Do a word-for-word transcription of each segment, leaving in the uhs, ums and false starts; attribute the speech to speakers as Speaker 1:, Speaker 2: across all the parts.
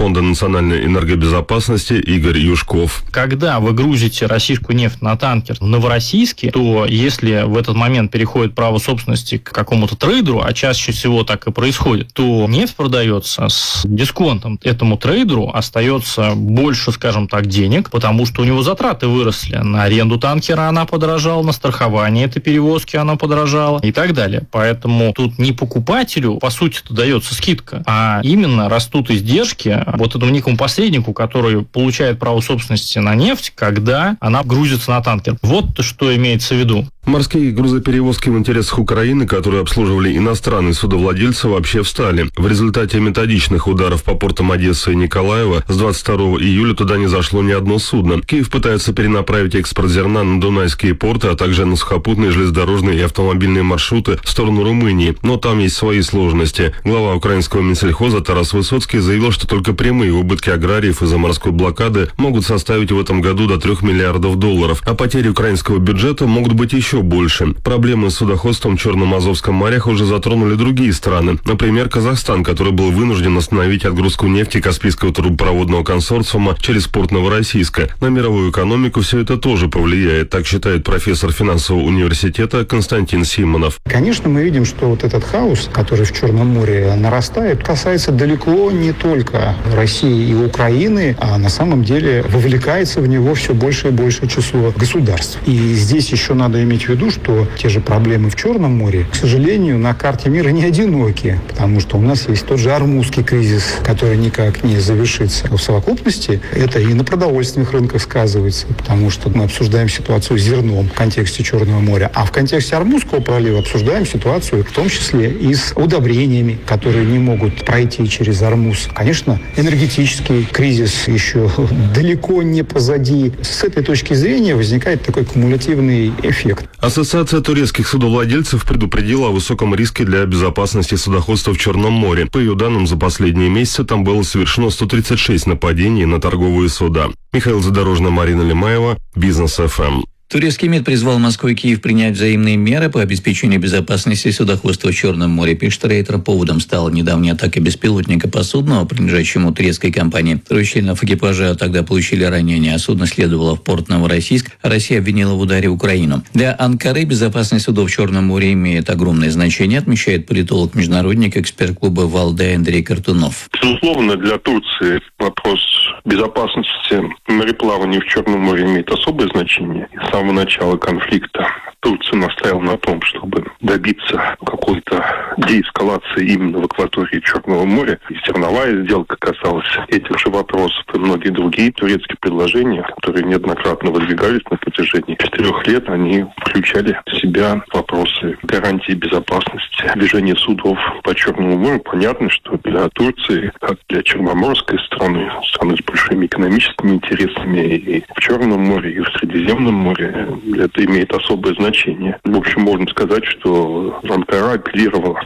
Speaker 1: Фонда национальной энергобезопасности Игорь Юшков.
Speaker 2: Когда вы грузите российскую нефть на танкер в Новороссийске, то если в этот момент переходит право собственности к какому-то трейдеру, а чаще всего так и происходит, то нефть продается с дисконтом. Этому трейдеру остается больше, скажем так, денег, потому что у него затраты выросли. На аренду танкера она подорожала, на страхование этой перевозки она подорожала и так далее. Поэтому тут не покупателю, по сути-то, дается скидка, а именно растут издержки вот этому некому посреднику, который получает право собственности на нефть, когда она грузится на танкер. Вот что имеется в виду.
Speaker 1: Морские грузоперевозки в интересах Украины, которые обслуживали иностранные судовладельцы, вообще встали. В результате методичных ударов по портам Одессы и Николаева с двадцать второго июля туда не зашло ни одно судно. Киев пытается перенаправить экспорт зерна на дунайские порты, а также на сухопутные, железнодорожные и автомобильные маршруты в сторону Румынии. Но там есть свои сложности. Глава украинского Минсельхоза Тарас Высоцкий заявил, что только прямые убытки аграриев из-за морской блокады могут составить в этом году до трех миллиардов долларов, а потери украинского бюджета могут быть еще больше. Проблемы с судоходством в Черном и Азовском морях уже затронули другие страны. Например, Казахстан, который был вынужден остановить отгрузку нефти Каспийского трубопроводного консорциума через порт Новороссийска. На мировую экономику все это тоже повлияет, так считает профессор финансового университета Константин Симонов.
Speaker 3: Конечно, мы видим, что вот этот хаос, который в Черном море нарастает, касается далеко не только России и Украины, а на самом деле вовлекается в него все больше и больше число государств. И здесь еще надо иметь в виду, что те же проблемы в Черном море, к сожалению, на карте мира не одиноки, потому что у нас есть тот же Ормузский кризис, который никак не завершится. В совокупности это и на продовольственных рынках сказывается, потому что мы обсуждаем ситуацию с зерном в контексте Черного моря, а в контексте Ормузского пролива обсуждаем ситуацию в том числе и с удобрениями, которые не могут пройти через Ормуз. Конечно, энергетический кризис еще далеко не позади. С этой точки зрения возникает такой кумулятивный эффект.
Speaker 1: Ассоциация турецких судовладельцев предупредила о высоком риске для безопасности судоходства в Черном море. По ее данным, за последние месяцы там было совершено сто тридцать шесть нападений на торговые суда. Михаил Задорожный, Марина Лемаева, Бизнес эф эм.
Speaker 4: Турецкий МИД призвал Москву и Киев принять взаимные меры по обеспечению безопасности судоходства в Черном море. Пишет Рейтер, поводом стала недавняя атака беспилотника по судну, принадлежащему турецкой компании. Трое членов экипажа тогда получили ранения, а судно следовало в порт Новороссийск. Россия обвинила в ударе Украину. Для Анкары безопасность судов в Черном море имеет огромное значение, отмечает политолог-международник, эксперт клуба «Валдай» Андрей Картунов.
Speaker 5: Безусловно, для Турции вопрос безопасности мореплавания в Черном море имеет особое значение. С самого начала конфликта Турция настаивала на том, чтобы добиться какой-то деэскалации именно в акватории Черного моря. И зерновая сделка касалась этих же вопросов и многие другие турецкие предложения, которые неоднократно выдвигались на протяжении четырех лет, они включали в себя вопросы гарантии безопасности движения судов по Черному морю. Понятно, что для Турции, как для черноморской страны, страны с большими экономическими интересами и в Черном море, и в Средиземном море, это имеет особое значение. В общем, можно сказать, что Анкара апеллировала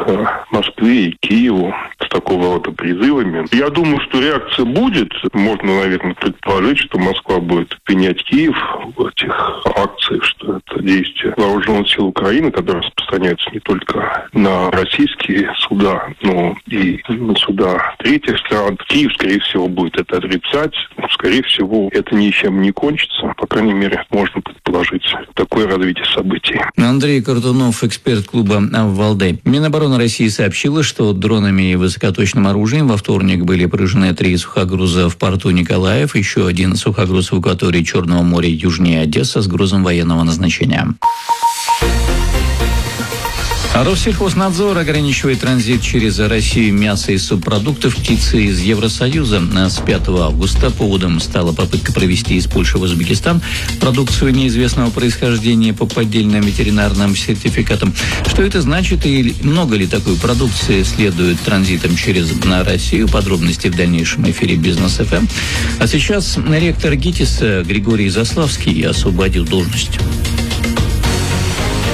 Speaker 5: к Москве и Киеву с такого рода призывами. Я думаю, что реакция будет. Можно, наверное, предположить, что Москва будет обвинять Киев в этих акциях, что это действие вооруженных сил Украины, которые распространяются не только на российские суда, но и на суда третьих стран. Киев, скорее всего, будет это отрицать. Скорее всего, это ничем не кончится. По крайней мере, можно предположить такое развитие событий.
Speaker 4: Андрей Картунов, эксперт клуба «Валдай». Минобороны России сообщила, что дронами и высокоточным оружием во вторник были поражены три сухогруза в порту Николаев, еще один сухогруз в акватории Черного моря южнее Одессы с грузом военного назначения. Россельхознадзор ограничивает транзит через Россию мяса и субпродуктов птицы из Евросоюза. С пятого августа поводом стала попытка провести из Польши в Узбекистан продукцию неизвестного происхождения по поддельным ветеринарным сертификатам. Что это значит и много ли такой продукции следует транзитом через Россию? Подробности в дальнейшем эфире Бизнес эф эм. А сейчас ректор ГИТИСа Григорий Заславский освободил должность.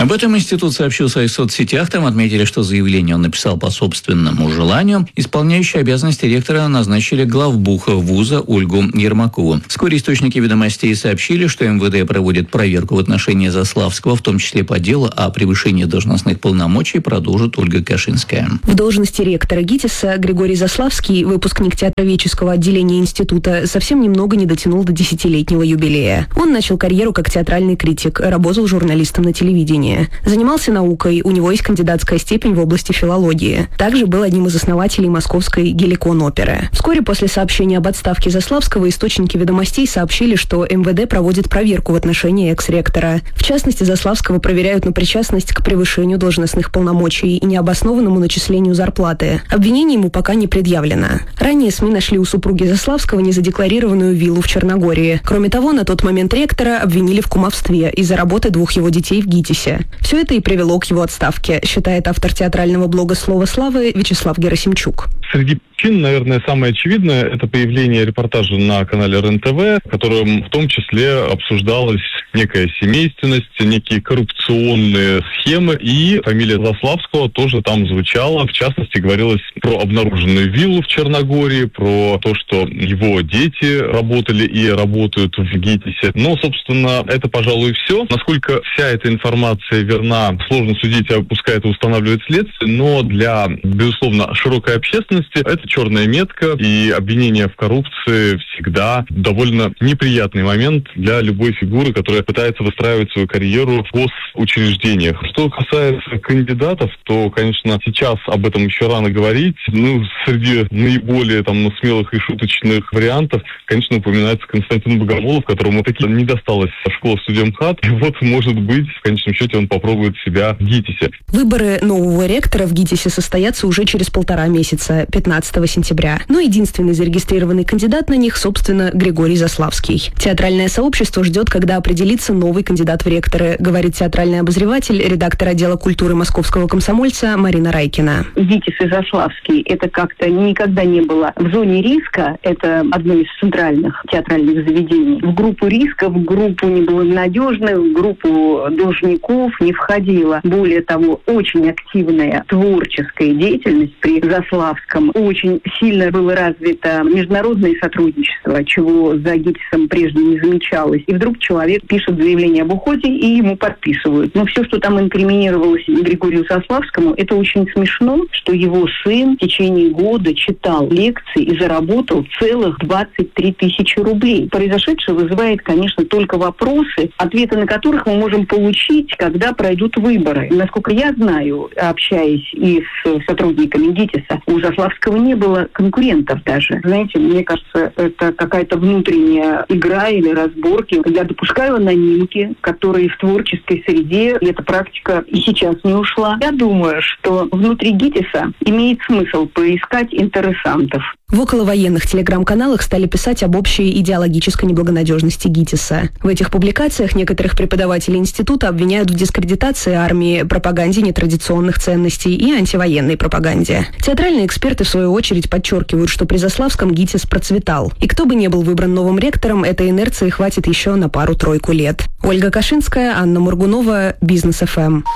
Speaker 4: Об этом институт сообщил в своих соцсетях. Там отметили, что заявление он написал по собственному желанию. Исполняющий обязанности ректора назначили главбуха вуза Ольгу Ермакову. Вскоре источники ведомостей сообщили, что эм вэ дэ проводит проверку в отношении Заславского, в том числе по делу о превышении должностных полномочий, продолжит Ольга Кашинская.
Speaker 6: В должности ректора ГИТИСа Григорий Заславский, выпускник театроведческого отделения института, совсем немного не дотянул до десятилетнего юбилея. Он начал карьеру как театральный критик, работал журналистом на телевидении. Занимался наукой, у него есть кандидатская степень в области филологии. Также был одним из основателей московской Геликон-оперы. Вскоре после сообщения об отставке Заславского источники ведомостей сообщили, что эм вэ дэ проводит проверку в отношении экс-ректора. В частности, Заславского проверяют на причастность к превышению должностных полномочий и необоснованному начислению зарплаты. Обвинение ему пока не предъявлено. Ранее СМИ нашли у супруги Заславского незадекларированную виллу в Черногории. Кроме того, на тот момент ректора обвинили в кумовстве из-за работы двух его детей в ГИТИСе. Все это и привело к его отставке, считает автор театрального блога «Слово славы» Вячеслав Герасимчук.
Speaker 7: Среди причин, наверное, самое очевидное – это появление репортажа на канале эр эн тэ вэ, в котором в том числе обсуждалась некая семейственность, некие коррупционные схемы, и фамилия Заславского тоже там звучала. В частности, говорилось про обнаруженную виллу в Черногории, про то, что его дети работали и работают в ГИТИСе. Но, собственно, это, пожалуй, все. Насколько вся эта информация верна, сложно судить, а пускай это устанавливает следствие, но для, безусловно, широкой общественности это черная метка, и обвинение в коррупции всегда довольно неприятный момент для любой фигуры, которая пытается выстраивать свою карьеру в госучреждениях. Что касается кандидатов, то, конечно, сейчас об этом еще рано говорить. Ну, среди наиболее там, ну, смелых и шуточных вариантов, конечно, упоминается Константин Богомолов, которому таки не досталось школа студент.хат. И вот, может быть, в конечном счете он попробует себя в ГИТИСе.
Speaker 6: Выборы нового ректора в ГИТИСе состоятся уже через полтора месяца, пятнадцатого сентября. Но единственный зарегистрированный кандидат на них, собственно, Григорий Заславский. Театральное сообщество ждет, когда определится новый кандидат в ректоры, говорит театральный обозреватель, редактор отдела культуры московского комсомольца Марина Райкина.
Speaker 8: ГИТИС и Заславский – это как-то никогда не было в зоне риска. Это одно из центральных театральных заведений. В группу риска, в группу неблагонадежных, в группу должников не входила. Более того, очень активная творческая деятельность при Заславском. Очень сильно было развито международное сотрудничество, чего за ГИТИСом прежде не замечалось. И вдруг человек пишет заявление об уходе, и ему подписывают. Но все, что там инкриминировалось Григорию Заславскому, это очень смешно, что его сын в течение года читал лекции и заработал целых двадцать три тысячи рублей. Произошедшее вызывает, конечно, только вопросы, ответы на которых мы можем получить, когда пройдут выборы. Насколько я знаю, общаясь и с сотрудниками ГИТИСа, у Заславского не было конкурентов даже. Знаете, мне кажется, это какая-то внутренняя игра или разборки. Я допускаю анонимки, которые в творческой среде, и эта практика и сейчас не ушла. Я думаю, что внутри ГИТИСа имеет смысл поискать интересантов.
Speaker 6: В околовоенных телеграм-каналах стали писать об общей идеологической неблагонадежности ГИТИСа. В этих публикациях некоторых преподавателей института обвиняют в дискредитации армии, пропаганде нетрадиционных ценностей и антивоенной пропаганде. Театральные эксперты, в свою очередь, подчеркивают, что при Заславском ГИТИС процветал. И кто бы ни был выбран новым ректором, этой инерции хватит еще на пару-тройку лет. Ольга Кашинская, Анна Мургунова, Бизнес эф эм.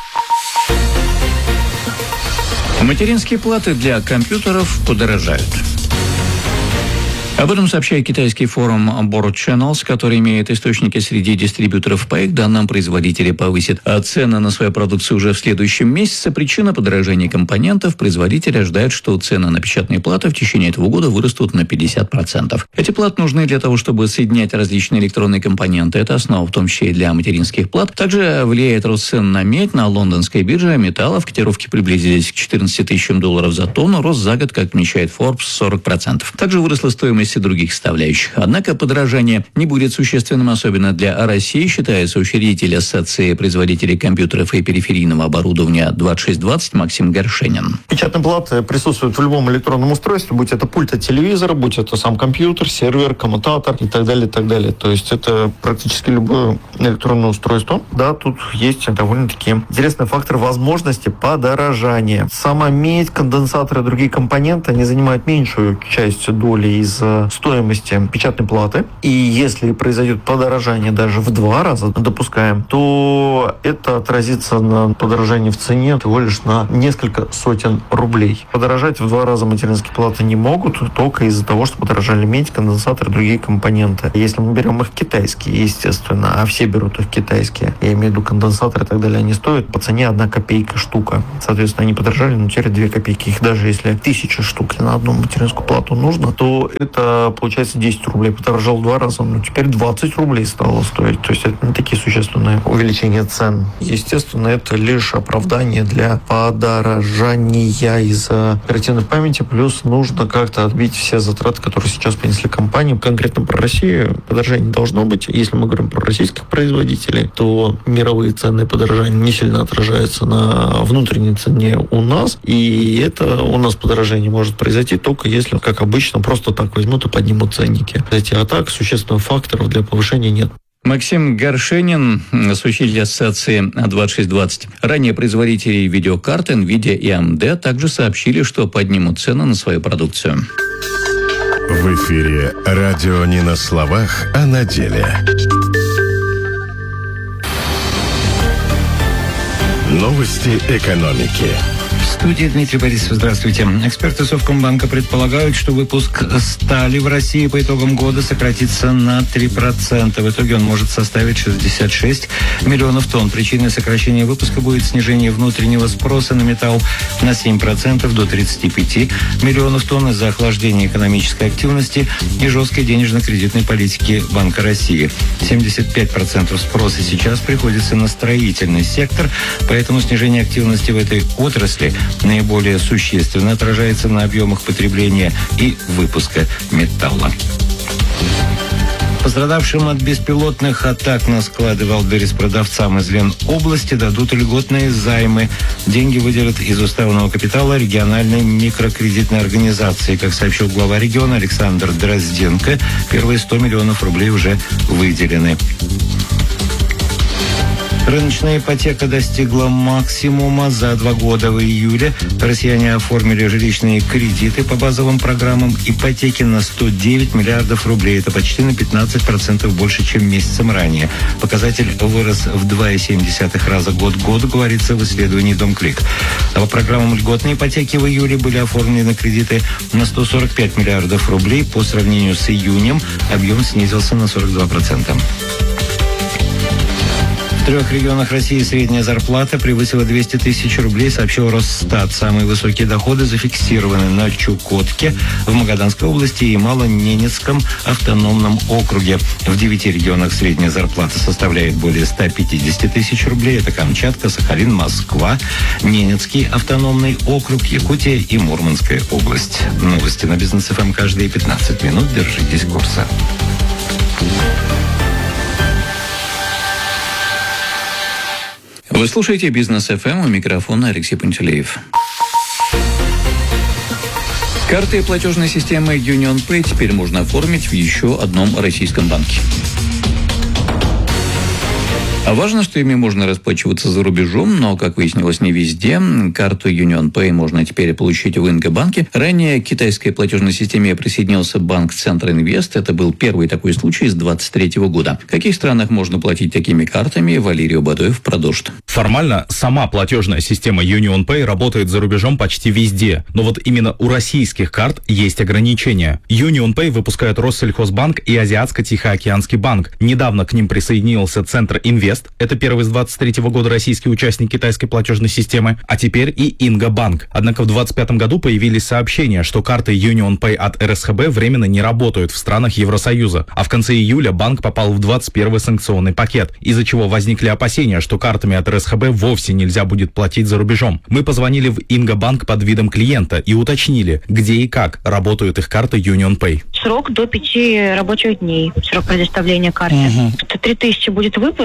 Speaker 4: Материнские платы для компьютеров подорожают. Об этом сообщает китайский форум Board Channels, который имеет источники среди дистрибьюторов. По их данным, производители повысят цены на свою продукцию уже в следующем месяце. Причина подорожания компонентов. Производители ожидают, что цены на печатные платы в течение этого года вырастут на пятьдесят процентов. Эти платы нужны для того, чтобы соединять различные электронные компоненты. Это основа в том числе и для материнских плат. Также влияет рост цен на медь. На лондонской бирже металлов котировки приблизились к четырнадцати тысячам долларов за тонну. Рост за год, как отмечает Forbes, сорок процентов. Также выросла стоимость и других составляющих. Однако подорожание не будет существенным, особенно для России, считает соучредитель Ассоциации производителей компьютеров и периферийного оборудования двадцать шесть двадцать Максим Горшенин.
Speaker 9: Печатные платы присутствуют в любом электронном устройстве, будь это пульт от телевизора, будь это сам компьютер, сервер, коммутатор и так далее, и так далее. То есть это практически любое электронное устройство. Да, тут есть довольно-таки интересный фактор возможности подорожания. Сама медь, конденсаторы и другие компоненты, они занимают меньшую часть доли из с стоимости печатной платы. И если произойдет подорожание даже в два раза, допускаем, то это отразится на подорожании в цене всего лишь на несколько сотен рублей. Подорожать в два раза материнские платы не могут, только из-за того, что подорожали медь, конденсаторы и другие компоненты. Если мы берем их китайские, естественно, а все берут их китайские, я имею в виду конденсаторы и так далее, они стоят по цене одна копейка штука. Соответственно, они подорожали, но теперь две копейки. Их даже если тысяча штук на одну материнскую плату нужно, то это получается десять рублей. Подорожал в два раза, но теперь двадцать рублей стало стоить. То есть это не такие существенные увеличения цен. Естественно, это лишь оправдание для подорожания из-за оперативной памяти. Плюс нужно как-то отбить все затраты, которые сейчас понесли компании. Конкретно про Россию подорожания не должно быть. Если мы говорим про российских производителей, то мировые цены подорожания не сильно отражаются на внутренней цене у нас. И это у нас подорожание может произойти только если, как обычно, просто так возьмут и поднимут ценники. Эти а так существенных факторов для повышения нет.
Speaker 4: Максим Горшенин, учредитель ассоциации двадцать шесть двадцать. Ранее производители видеокарт NVIDIA и эй эм ди также сообщили, что поднимут цены на свою продукцию.
Speaker 10: В эфире радио не на словах, а на деле. Новости экономики.
Speaker 11: В студии Дмитрий Борисов. Здравствуйте. Эксперты Совкомбанка предполагают, что выпуск стали в России по итогам года сократится на три процента. В итоге он может составить шестьдесят шесть миллионов тонн. Причиной сокращения выпуска будет снижение внутреннего спроса на металл на семь процентов до тридцати пяти миллионов тонн из-за охлаждения экономической активности и жесткой денежно-кредитной политики Банка России. семьдесят пять процентов спроса сейчас приходится на строительный сектор, поэтому снижение активности в этой отрасли наиболее существенно отражается на объемах потребления и выпуска металла. Пострадавшим от беспилотных атак на склады Валберес продавцам из Ленобласти дадут льготные займы. Деньги выделят из уставного капитала региональной микрокредитной организации. Как сообщил глава региона Александр Дрозденко, первые сто миллионов рублей уже выделены. Рыночная ипотека достигла максимума за два года. В июле россияне оформили жилищные кредиты по базовым программам ипотеки на сто девять миллиардов рублей. Это почти на пятнадцать процентов больше, чем месяцем ранее. Показатель вырос в два целых семь десятых раза год к году, говорится в исследовании Домклик. А по программам льготной ипотеки в июле были оформлены кредиты на сто сорок пять миллиардов рублей. По сравнению с июнем объем снизился на сорок два процента. В трех регионах России средняя зарплата превысила двести тысяч рублей, сообщил Росстат. Самые высокие доходы зафиксированы на Чукотке, в Магаданской области и Малоненецком автономном округе. В девяти регионах средняя зарплата составляет более ста пятидесяти тысяч рублей. Это Камчатка, Сахалин, Москва, Ненецкий автономный округ, Якутия и Мурманская область. Новости на Бизнес эф эм каждые пятнадцать минут. Держитесь курса. Вы слушаете Бизнес эф эм, у микрофона Алексей Пантелеев. Карты платежной системы UnionPay теперь можно оформить в еще одном российском банке. А важно, что ими можно расплачиваться за рубежом, но, как выяснилось, не везде. Карту UnionPay можно теперь получить в Инго-банке. Ранее к китайской платежной системе присоединился банк Центр-Инвест. Это был первый такой случай с двадцать третьего года. В каких странах можно платить такими картами, Валерий Бадоев продолжит.
Speaker 12: Формально сама платежная система UnionPay работает за рубежом почти везде. Но вот именно у российских карт есть ограничения. UnionPay выпускает Россельхозбанк и Азиатско-Тихоокеанский банк. Недавно к ним присоединился Центр-Инвест. Это первый с двадцать третьего года российский участник китайской платежной системы, а теперь и Инго-банк. Однако в двадцать пятом году появились сообщения, что карты UnionPay от эр эс ха бэ временно не работают в странах Евросоюза. А в конце июля банк попал в двадцать первый санкционный пакет, из-за чего возникли опасения, что картами от эр эс ха бэ вовсе нельзя будет платить за рубежом. Мы позвонили в Инго-банк под видом клиента и уточнили, где и как работают их карты UnionPay.
Speaker 13: Срок до пяти рабочих дней, срок предоставления карты. Угу. Это три тысячи будет выпуск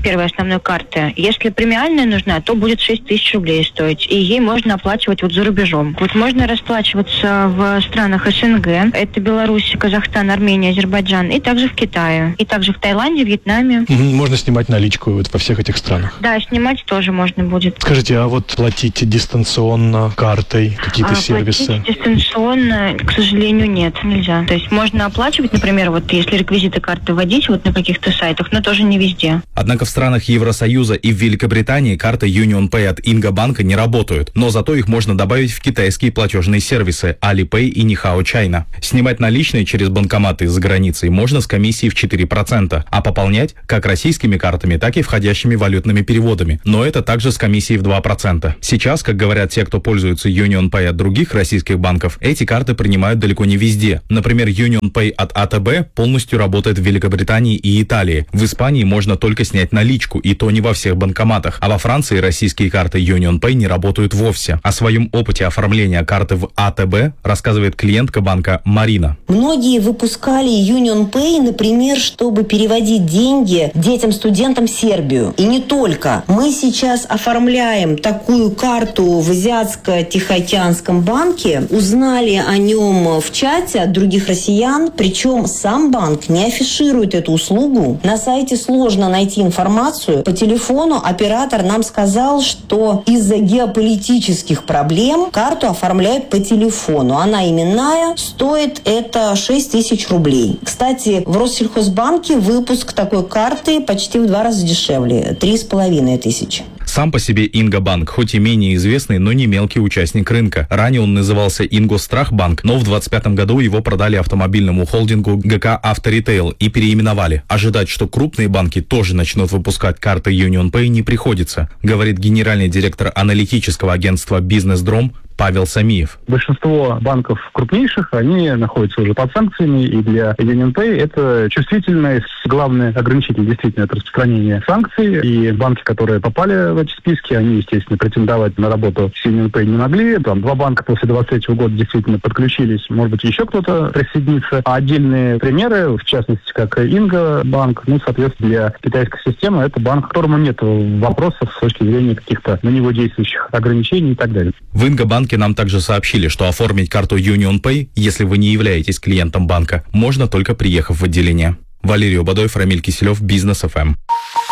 Speaker 13: первой основной карты. Если премиальная нужна, то будет шесть тысяч рублей стоить. И ей можно оплачивать вот за рубежом. Вот можно расплачиваться в странах СНГ. Это Беларусь, Казахстан, Армения, Азербайджан. И также в Китае. И также в Таиланде, Вьетнаме.
Speaker 14: Можно снимать наличку вот во всех этих странах?
Speaker 13: Да, снимать тоже можно будет.
Speaker 14: Скажите, а вот платить дистанционно, картой, какие-то
Speaker 13: а,
Speaker 14: сервисы?
Speaker 13: Платить дистанционно, к сожалению, нет, нельзя. То есть можно оплачивать, например, вот если реквизиты карты вводить вот на каких-то сайтах, но тоже не везде.
Speaker 12: Однако в странах Евросоюза и в Великобритании карты Union Pay от Инга Банка не работают, но зато их можно добавить в китайские платежные сервисы Alipay и Nihao China. Снимать наличные через банкоматы за границей можно с комиссией в четыре процента, а пополнять как российскими картами, так и входящими валютными переводами, но это также с комиссией в два процента. Сейчас, как говорят те, кто пользуется Union Pay от других российских банков, эти карты принимают далеко не везде. Например, Union Pay от а тэ бэ полностью работает в Великобритании и Италии. В Испании можно только снять наличку, и то не во всех банкоматах. А во Франции российские карты Union Pay не работают вовсе. О своем опыте оформления карты в а тэ бэ рассказывает клиентка банка Марина.
Speaker 15: Многие выпускали Union Pay, например, чтобы переводить деньги детям-студентам в Сербию. И не только. Мы сейчас оформляем такую карту в Азиатско-Тихоокеанском банке. Узнали о нем в чате от других россиян. Причем сам банк не афиширует эту услугу. На сайте сложно найти информацию. По телефону оператор нам сказал, что из-за геополитических проблем карту оформляют по телефону. Она именная, стоит это шесть тысяч рублей. Кстати, в Россельхозбанке выпуск такой карты почти в два раза дешевле. Три с половиной тысячи.
Speaker 12: Сам по себе Ингобанк, хоть и менее известный, но не мелкий участник рынка. Ранее он назывался Ингосстрахбанк, но в двадцать пятом году его продали автомобильному холдингу гэ ка Авторитейл и переименовали. Ожидать, что крупные банки тоже начнут выпускать карты Union Pay, не приходится, говорит генеральный директор аналитического агентства «Бизнес-Дром» Павел Самиев.
Speaker 16: Большинство банков крупнейших, они находятся уже под санкциями, и для Union Pay это чувствительное, главное ограничитель действительно это распространение санкций, и банки, которые попали в эти списки, они, естественно, претендовать на работу с Union Pay не могли. Там два банка после двадцать третьего года действительно подключились, может быть, еще кто-то присоединится. А отдельные примеры, в частности, как Инго банк, ну, соответственно, для китайской системы, это банк, которому нет вопросов с точки зрения каких-то на него действующих ограничений и так далее.
Speaker 12: В Инго банке нам также сообщили, что оформить карту Union Pay, если вы не являетесь клиентом банка, можно только приехав в отделение. Валерий Обадоев, Рамиль Киселев, Бизнес эф эм.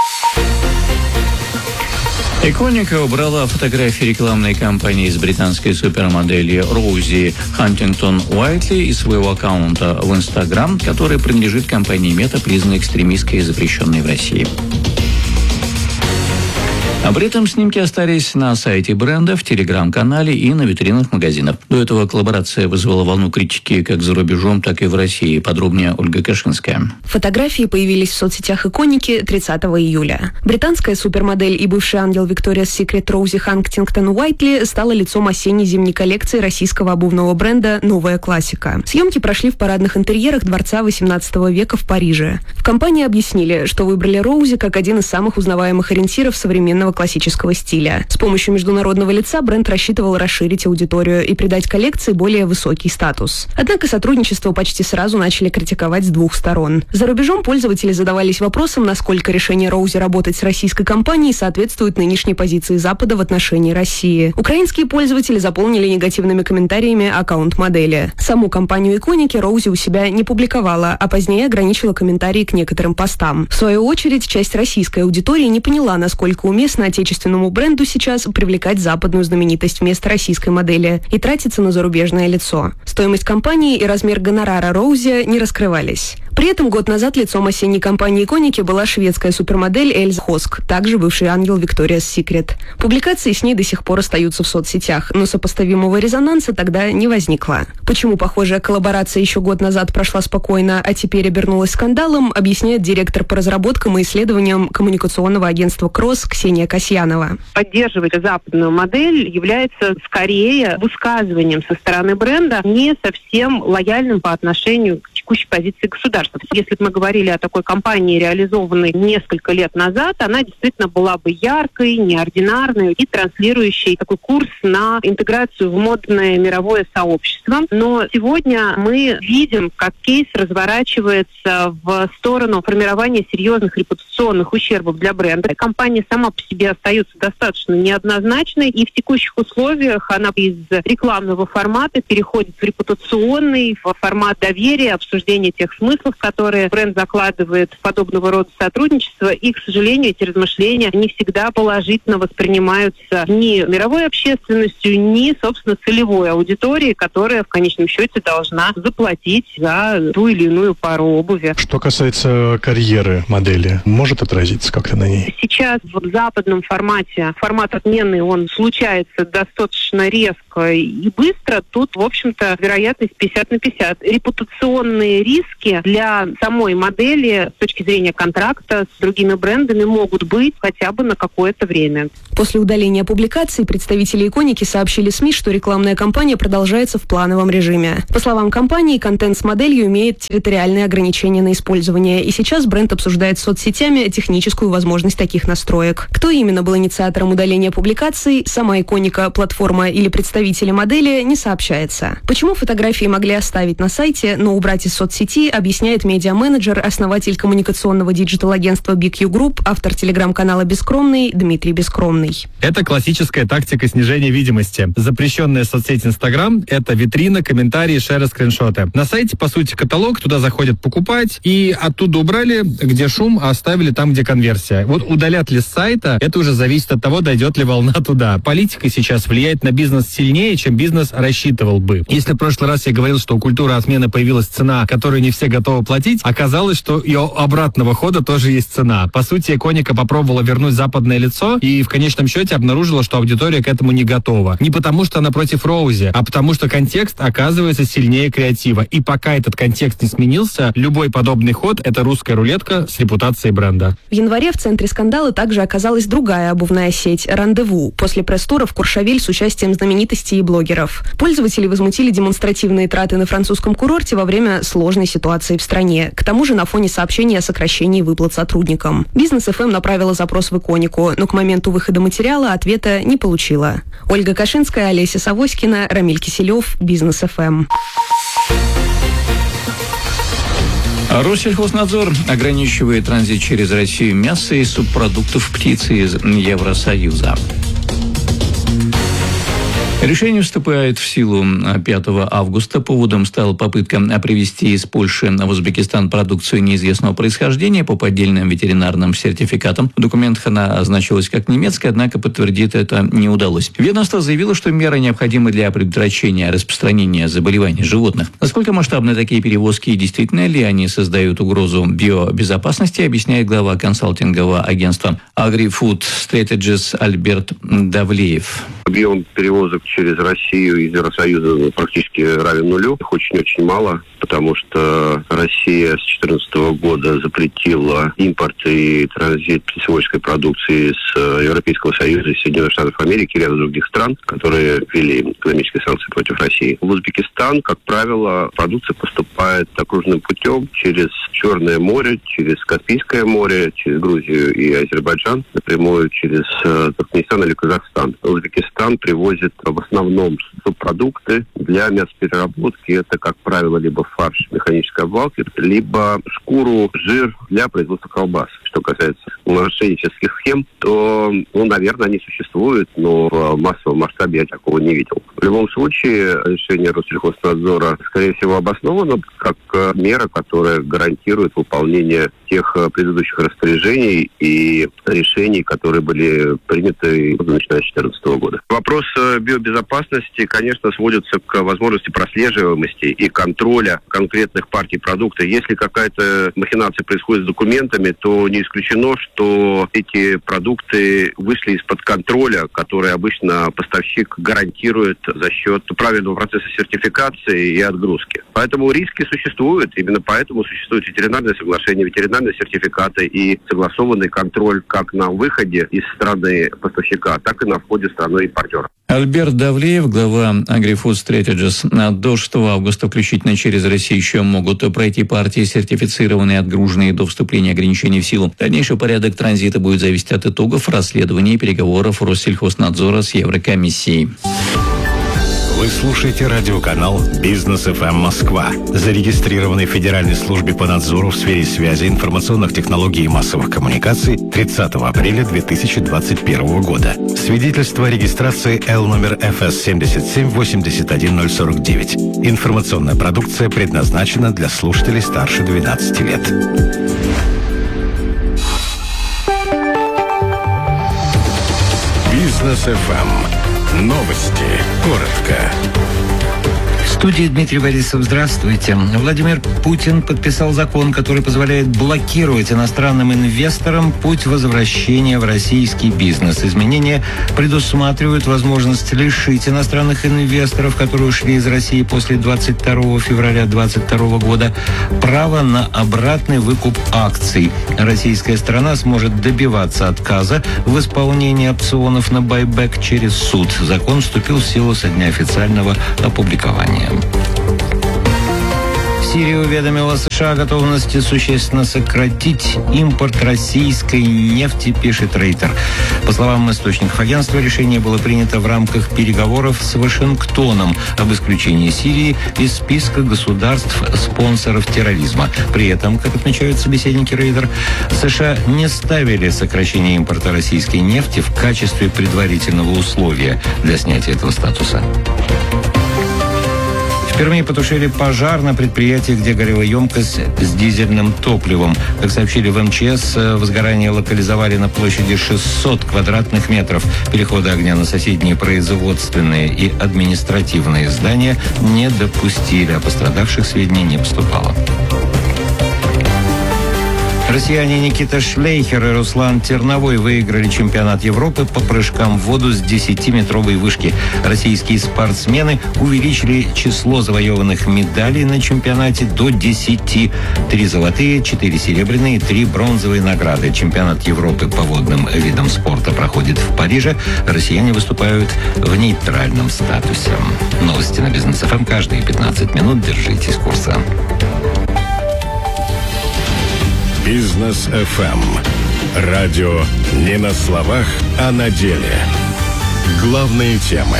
Speaker 4: Иконика убрала фотографии рекламной кампании с британской супермоделью Роузи Хантингтон Уайтли из своего аккаунта в Инстаграм, который принадлежит компании Мета, признанной экстремистской и запрещенной в России. А при этом снимки остались на сайте бренда, в телеграм-канале и на витринах магазинов. До этого коллаборация вызвала волну критики как за рубежом, так и в России. Подробнее Ольга Кашинская.
Speaker 6: Фотографии появились в соцсетях иконики тридцатого июля. Британская супермодель и бывший ангел Victoria's Secret Роузи Хантингтон Уайтли стала лицом осенне-зимней коллекции российского обувного бренда «Новая классика». Съемки прошли в парадных интерьерах дворца восемнадцатого века в Париже. В компании объяснили, что выбрали Роузи как один из самых узнаваемых ориентиров современного классического стиля. С помощью международного лица бренд рассчитывал расширить аудиторию и придать коллекции более высокий статус. Однако сотрудничество почти сразу начали критиковать с двух сторон. За рубежом пользователи задавались вопросом, насколько решение Роузи работать с российской компанией соответствует нынешней позиции Запада в отношении России. Украинские пользователи заполнили негативными комментариями аккаунт модели. Саму компанию иконики Роузи у себя не публиковала, а позднее ограничила комментарии к некоторым постам. В свою очередь, часть российской аудитории не поняла, насколько уместно отечественному бренду сейчас привлекать западную знаменитость вместо российской модели и тратиться на зарубежное лицо. Стоимость компании и размер гонорара Роузи не раскрывались. При этом год назад лицом осенней кампании иконики была шведская супермодель Эльза Хоск, также бывший ангел Victoria's Secret. Публикации с ней до сих пор остаются в соцсетях, но сопоставимого резонанса тогда не возникло. Почему похожая коллаборация еще год назад прошла спокойно, а теперь обернулась скандалом, объясняет директор по разработкам и исследованиям коммуникационного агентства «Кросс» Ксения Касьянова.
Speaker 17: Поддерживать западную модель является скорее высказыванием со стороны бренда не совсем лояльным по отношению к текущей позиции государства. Если бы мы говорили о такой кампании, реализованной несколько лет назад, она действительно была бы яркой, неординарной и транслирующей такой курс на интеграцию в модное мировое сообщество. Но сегодня мы видим, как кейс разворачивается в сторону формирования серьезных репутационных ущербов для бренда. Компания сама по себе остается достаточно неоднозначной, и в текущих условиях она из рекламного формата переходит в репутационный, в формат доверия, обсуждения тех смыслов, которые бренд закладывает в подобного рода сотрудничество. И, к сожалению, эти размышления не всегда положительно воспринимаются ни мировой общественностью, ни, собственно, целевой аудиторией, которая в конечном счете должна заплатить за ту или иную пару обуви.
Speaker 14: Что касается карьеры модели, может отразиться как-то на ней?
Speaker 17: Сейчас в западном формате, формат отмены, он случается достаточно резко и быстро. Тут, в общем-то, вероятность пятьдесят на пятьдесят. Репутационные риски для самой модели с точки зрения контракта с другими брендами могут быть хотя бы на какое-то время.
Speaker 6: После удаления публикаций представители «Иконики» сообщили СМИ, что рекламная кампания продолжается в плановом режиме. По словам компании, контент с моделью имеет территориальные ограничения на использование, и сейчас бренд обсуждает с соцсетями техническую возможность таких настроек. Кто именно был инициатором удаления публикаций, сама «Иконика», платформа или представители модели, не сообщается. Почему фотографии могли оставить на сайте, но убрать из соцсети, объясняет медиа-менеджер, основатель коммуникационного диджитал-агентства би кью Group, автор телеграм-канала «Бескромный» Дмитрий Бескромный.
Speaker 18: Это классическая тактика снижения видимости. Запрещенная соцсеть Инстаграм – это витрина, комментарии, шеры, скриншоты. На сайте, по сути, каталог, туда заходят покупать, и оттуда убрали, где шум, а оставили там, где конверсия. Вот удалят ли с сайта, это уже зависит от того, дойдет ли волна туда. Политика сейчас влияет на бизнес сильнее, чем бизнес рассчитывал бы. Если в прошлый раз я говорил, что у культуры отмены появилась цена, которую не все готовы платить, оказалось, что и у обратного хода тоже есть цена. По сути, «Иконика» попробовала вернуть западное лицо и в конечном счете обнаружила, что аудитория к этому не готова. Не потому, что она против Роузи, а потому, что контекст оказывается сильнее креатива. И пока этот контекст не сменился, любой подобный ход – это русская рулетка с репутацией бренда.
Speaker 6: В январе в центре скандала также оказалась другая обувная сеть «Рандеву» после пресс-тура в Куршавель с участием знаменитостей и блогеров. Пользователи возмутили демонстративные траты на французском курорте во время сложной ситуации в стране. К тому же на фоне сообщения о сокращении выплат сотрудникам. Бизнес эф эм направила запрос в «Иконику», но к моменту выхода материала ответа не получила. Ольга Кашинская, Олеся Савоськина, Рамиль Киселев, Бизнес эф эм.
Speaker 4: Россельхознадзор ограничивает транзит через Россию мяса и субпродуктов птицы из Евросоюза. Решение вступает в силу пятого августа. Поводом стала попытка привезти из Польши в Узбекистан продукцию неизвестного происхождения по поддельным ветеринарным сертификатам. В документах она значилась как немецкая, однако подтвердить это не удалось. Ведомство заявило, что меры необходимы для предотвращения распространения заболеваний животных. Насколько масштабны такие перевозки и действительно ли они создают угрозу биобезопасности, объясняет глава консалтингового агентства AgriFood Strategies Альберт Давлеев.
Speaker 19: Объем перевозок через Россию из Евросоюза практически равен нулю. Их очень-очень мало, потому что Россия с две тысячи четырнадцатого года запретила импорт и транзит птицеводческой продукции с Европейского Союза, из Соединенных Штатов Америки и ряда других стран, которые ввели экономические санкции против России. В Узбекистан, как правило, продукция поступает окружным путем через Черное море, через Каспийское море, через Грузию и Азербайджан, напрямую через Туркменистан или Казахстан. Узбекистан привозит в основном субпродукты для мясопереработки. Это, как правило, либо фарш механической обвалки, либо шкуру, жир для производства колбас. Что касается мошеннических схем, то, ну, наверное, они существуют, но в массовом масштабе я такого не видел. В любом случае, решение Россельхознадзора, скорее всего, обосновано как мера, которая гарантирует выполнение тех предыдущих распоряжений и решений, которые были приняты, начиная с две тысячи четырнадцатого года. Вопрос биобезопасности, конечно, сводится к возможности прослеживаемости и контроля конкретных партий продукта. Если какая-то махинация происходит с документами, то не исключено, что эти продукты вышли из-под контроля, который обычно поставщик гарантирует за счет правильного процесса сертификации и отгрузки. Поэтому риски существуют. Именно поэтому существует ветеринарное соглашение, ветеринарные сертификаты и согласованный контроль как на выходе из страны поставщика, так и на входе страны импортера.
Speaker 4: Альберт Давлеев, глава Agri-Food Strategies. До шестого августа включительно через Россию еще могут пройти партии, сертифицированные и отгруженные до вступления ограничений в силу. Дальнейший порядок транзита будет зависеть от итогов расследований и переговоров Россельхознадзора с Еврокомиссией.
Speaker 10: Вы слушаете радиоканал «Бизнес эф эм Москва», зарегистрированный в Федеральной службе по надзору в сфере связи, информационных технологий и массовых коммуникаций тридцатого апреля две тысячи двадцать первого года. Свидетельство о регистрации Л номер эф эс семь семь восемь один ноль сорок девять. Информационная продукция предназначена для слушателей старше двенадцати лет. «Бизнес эф эм». Новости. Коротко.
Speaker 11: В студии Дмитрий Борисов. Здравствуйте. Владимир Путин подписал закон, который позволяет блокировать иностранным инвесторам путь возвращения в российский бизнес. Изменения предусматривают возможность лишить иностранных инвесторов, которые ушли из России после двадцать второго февраля две тысячи двадцать второго года, права на обратный выкуп акций. Российская сторона сможет добиваться отказа в исполнении опционов на байбек через суд. Закон вступил в силу со дня официального опубликования. Сирия уведомила США о готовности существенно сократить импорт российской нефти, пишет Рейтер. По словам источников агентства, решение было принято в рамках переговоров с Вашингтоном об исключении Сирии из списка государств-спонсоров терроризма. При этом, как отмечают собеседники Рейтер, США не ставили сокращение импорта российской нефти в качестве предварительного условия для снятия этого статуса. В Перми потушили пожар на предприятии, где горела емкость с дизельным топливом. Как сообщили в эм че эс, возгорание локализовали на площади шестьсот квадратных метров. Перехода огня на соседние производственные и административные здания не допустили, а пострадавших сведений не поступало. Россияне Никита Шлейхер и Руслан Терновой выиграли чемпионат Европы по прыжкам в воду с десятиметровой вышки. Российские спортсмены увеличили число завоеванных медалей на чемпионате до десяти. Три золотые, четыре серебряные и три бронзовые награды. Чемпионат Европы по водным видам спорта проходит в Париже. Россияне выступают в нейтральном статусе. Новости на Бизнес эф эм каждые пятнадцать минут. Держитесь курса.
Speaker 10: «Бизнес эф эм». Радио не на словах, а на деле. Главные темы.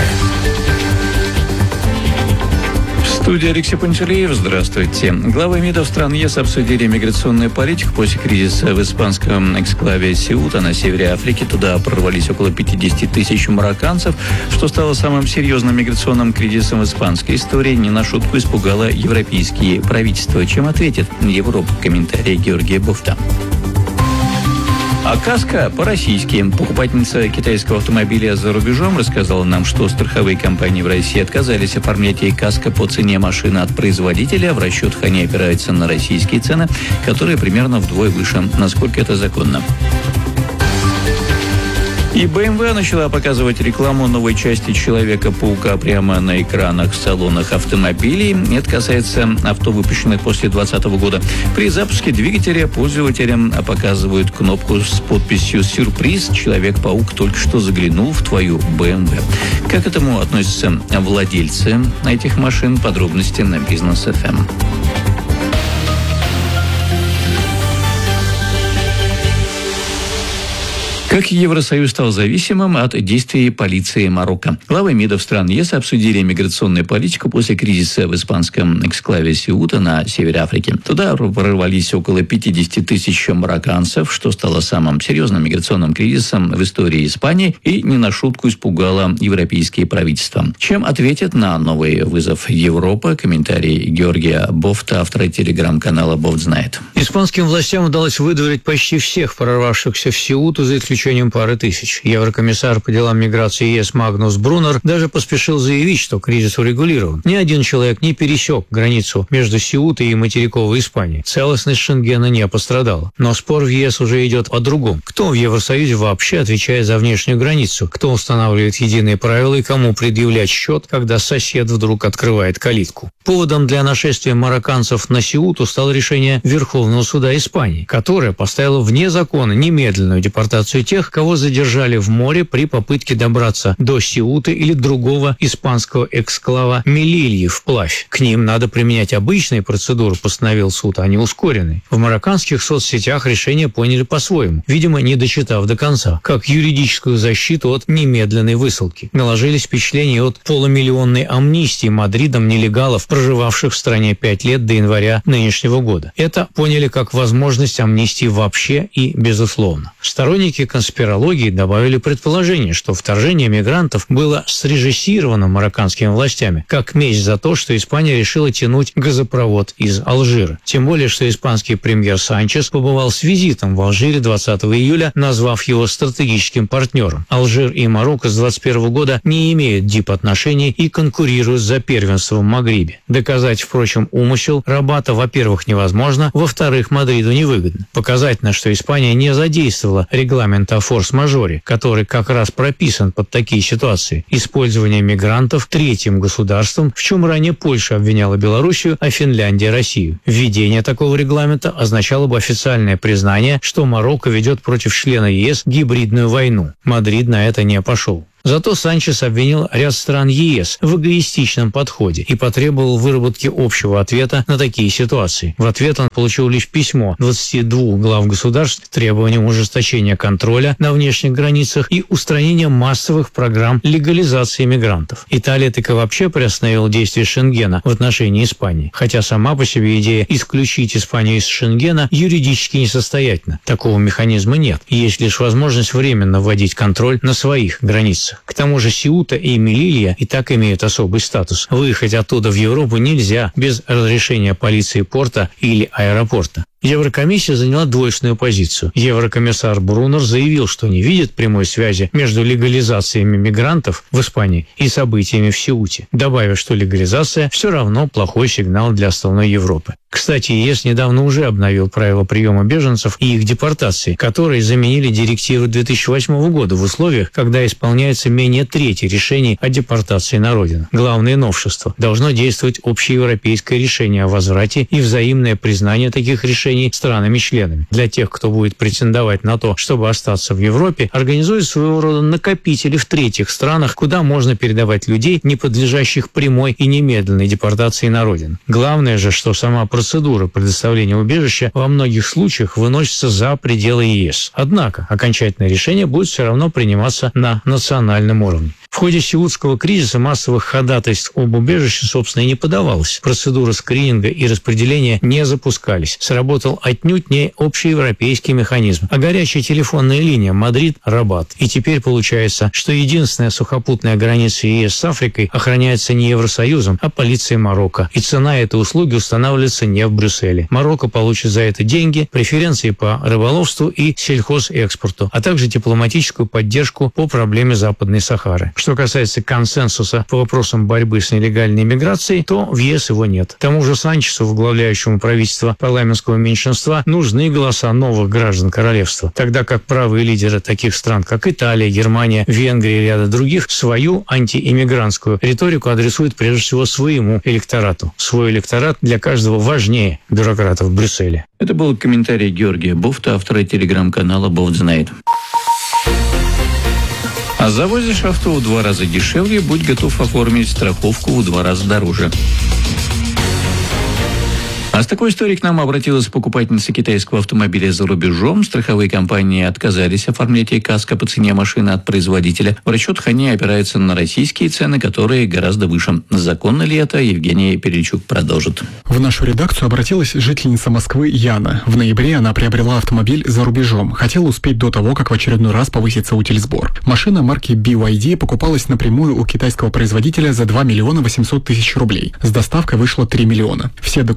Speaker 4: В студии Алексей Пантелеев. Здравствуйте. Главы МИДов стран ЕС обсудили миграционную политику после кризиса в испанском эксклаве Сеута на севере Африки. Туда прорвались около пятьдесят тысяч марокканцев, что стало самым серьезным миграционным кризисом в испанской истории. Не на шутку испугало европейские правительства. Чем ответит Европа? Комментарий Георгия Бофта. А каска по-российски. Покупательница китайского автомобиля за рубежом рассказала нам, что страховые компании в России отказались оформлять ей каска по цене машины от производителя. В расчетах они опираются на российские цены, которые примерно вдвое выше. Насколько это законно? И бэ эм вэ начала показывать рекламу новой части Человека-паука прямо на экранах в салонах автомобилей. Это касается авто, выпущенных после двадцатого года. При запуске двигателя пользователям показывают кнопку с подписью «Сюрприз. Человек-паук только что заглянул в твою бэ эм вэ». Как к этому относятся владельцы этих машин? Подробности на Бизнес эф эм. Как Евросоюз стал зависимым от действий полиции Марокко? Главы МИДов стран ЕС обсудили миграционную политику после кризиса в испанском эксклаве Сеута на севере Африки. Туда прорвались около пятьдесят тысяч марокканцев, что стало самым серьезным миграционным кризисом в истории Испании и не на шутку испугало европейские правительства. Чем ответит на новый вызов Европа? Комментарий Георгия Бофта, автора телеграм-канала «Бофт знает».
Speaker 20: Испанским властям удалось выдворить почти всех прорвавшихся в Сеуту, за исключением исключением пары тысяч. Еврокомиссар по делам миграции ЕС Магнус Брунер даже поспешил заявить, что кризис урегулирован. Ни один человек не пересек границу между Сеутой и материковой Испанией. Целостность Шенгена не пострадала. Но спор в ЕС уже идет о другом. Кто в Евросоюзе вообще отвечает за внешнюю границу? Кто устанавливает единые правила и кому предъявлять счет, когда сосед вдруг открывает калитку? Поводом для нашествия марокканцев на Сеуту стало решение Верховного суда Испании, которое поставило вне закона немедленную депортацию тех, кого задержали в море при попытке добраться до Сеуты или другого испанского эксклава Мелильи вплавь. К ним надо применять обычные процедуры, постановил суд, а не ускоренные. В марокканских соцсетях решение поняли по-своему, видимо, не дочитав до конца, как юридическую защиту от немедленной высылки. Наложились впечатления от полумиллионной амнистии Мадридом нелегалов, проживавших в стране пять лет до января нынешнего года. Это поняли как возможность амнистии вообще и безусловно. Сторонники конспирологии добавили предположение, что вторжение мигрантов было срежиссировано марокканскими властями, как месть за то, что Испания решила тянуть газопровод из Алжира. Тем более, что испанский премьер Санчес побывал с визитом в Алжире двадцатого июля, назвав его стратегическим партнером. Алжир и Марокко с двадцать первого года не имеют дипотношений и конкурируют за первенство в Магрибе. Доказать, впрочем, умысел Рабата, во-первых, невозможно, во-вторых, Мадриду невыгодно. Показательно, что Испания не задействовала регламент о форс-мажоре, который как раз прописан под такие ситуации. Использование мигрантов третьим государством, в чем ранее Польша обвиняла Белоруссию, а Финляндия – Россию. Введение такого регламента означало бы официальное признание, что Марокко ведет против члена ЕС гибридную войну. Мадрид на это не пошел. Зато Санчес обвинил ряд стран ЕС в эгоистичном подходе и потребовал выработки общего ответа на такие ситуации. В ответ он получил лишь письмо двадцати двух глав государств с требованием ужесточения контроля на внешних границах и устранения массовых программ легализации мигрантов. Италия так и вообще приостановила действие Шенгена в отношении Испании, хотя сама по себе идея исключить Испанию из Шенгена юридически несостоятельна. Такого механизма нет, и есть лишь возможность временно вводить контроль на своих границах. К тому же Сеута и Мелилья и так имеют особый статус. Выехать оттуда в Европу нельзя без разрешения полиции порта или аэропорта. Еврокомиссия заняла двоечную позицию. Еврокомиссар Брунер заявил, что не видит прямой связи между легализациями мигрантов в Испании и событиями в Сеуте, добавив, что легализация все равно плохой сигнал для остальной Европы. Кстати, ЕС недавно уже обновил правила приема беженцев и их депортации, которые заменили директиву две тысячи восьмого года в условиях, когда исполняется менее трети решений о депортации на родину. Главное новшество – должно действовать общеевропейское решение о возврате и взаимное признание таких решений странами-членами. Для тех, кто будет претендовать на то, чтобы остаться в Европе, организуют своего рода накопители в третьих странах, куда можно передавать людей, не подлежащих прямой и немедленной депортации на родину. Главное же, что сама процедура предоставления убежища во многих случаях выносится за пределы ЕС. Однако окончательное решение будет все равно приниматься на национальном уровне. В ходе сеутского кризиса массовых ходатайств об убежище, собственно, и не подавалось. Процедуры скрининга и распределения не запускались. Сработал отнюдь не общеевропейский механизм, а горячая телефонная линия Мадрид-Рабат. И теперь получается, что единственная сухопутная граница ЕС с Африкой охраняется не Евросоюзом, а полицией Марокко. И цена этой услуги устанавливается не в Брюсселе. Марокко получит за это деньги, преференции по рыболовству и сельхозэкспорту, а также дипломатическую поддержку по проблеме Западной Сахары. Что касается консенсуса по вопросам борьбы с нелегальной миграцией, то в ЕС его нет. К тому же Санчесу, возглавляющему правительство парламентского меньшинства, нужны голоса новых граждан королевства, тогда как правые лидеры таких стран, как Италия, Германия, Венгрия и ряда других, свою антииммигрантскую риторику адресуют прежде всего своему электорату. Свой электорат для каждого важнее бюрократов в Брюсселе.
Speaker 4: Это был комментарий Георгия Буфта, автора телеграм-канала «Бофт знает». А завозишь авто в два раза дешевле, будь готов оформить страховку в два раза дороже. А с такой историей к нам обратилась покупательница китайского автомобиля за рубежом. Страховые компании отказались оформлять ей каско по цене машины от производителя. В расчетах они опираются на российские цены, которые гораздо выше. Законно ли это, Евгений Перельчук продолжит.
Speaker 21: В нашу редакцию обратилась жительница Москвы Яна. В ноябре она приобрела автомобиль за рубежом. Хотела успеть до того, как в очередной раз повысится утильсбор. Машина марки би вай ди покупалась напрямую у китайского производителя за два миллиона восемьсот тысяч рублей. С доставкой вышло три миллиона. Все документы подтверждают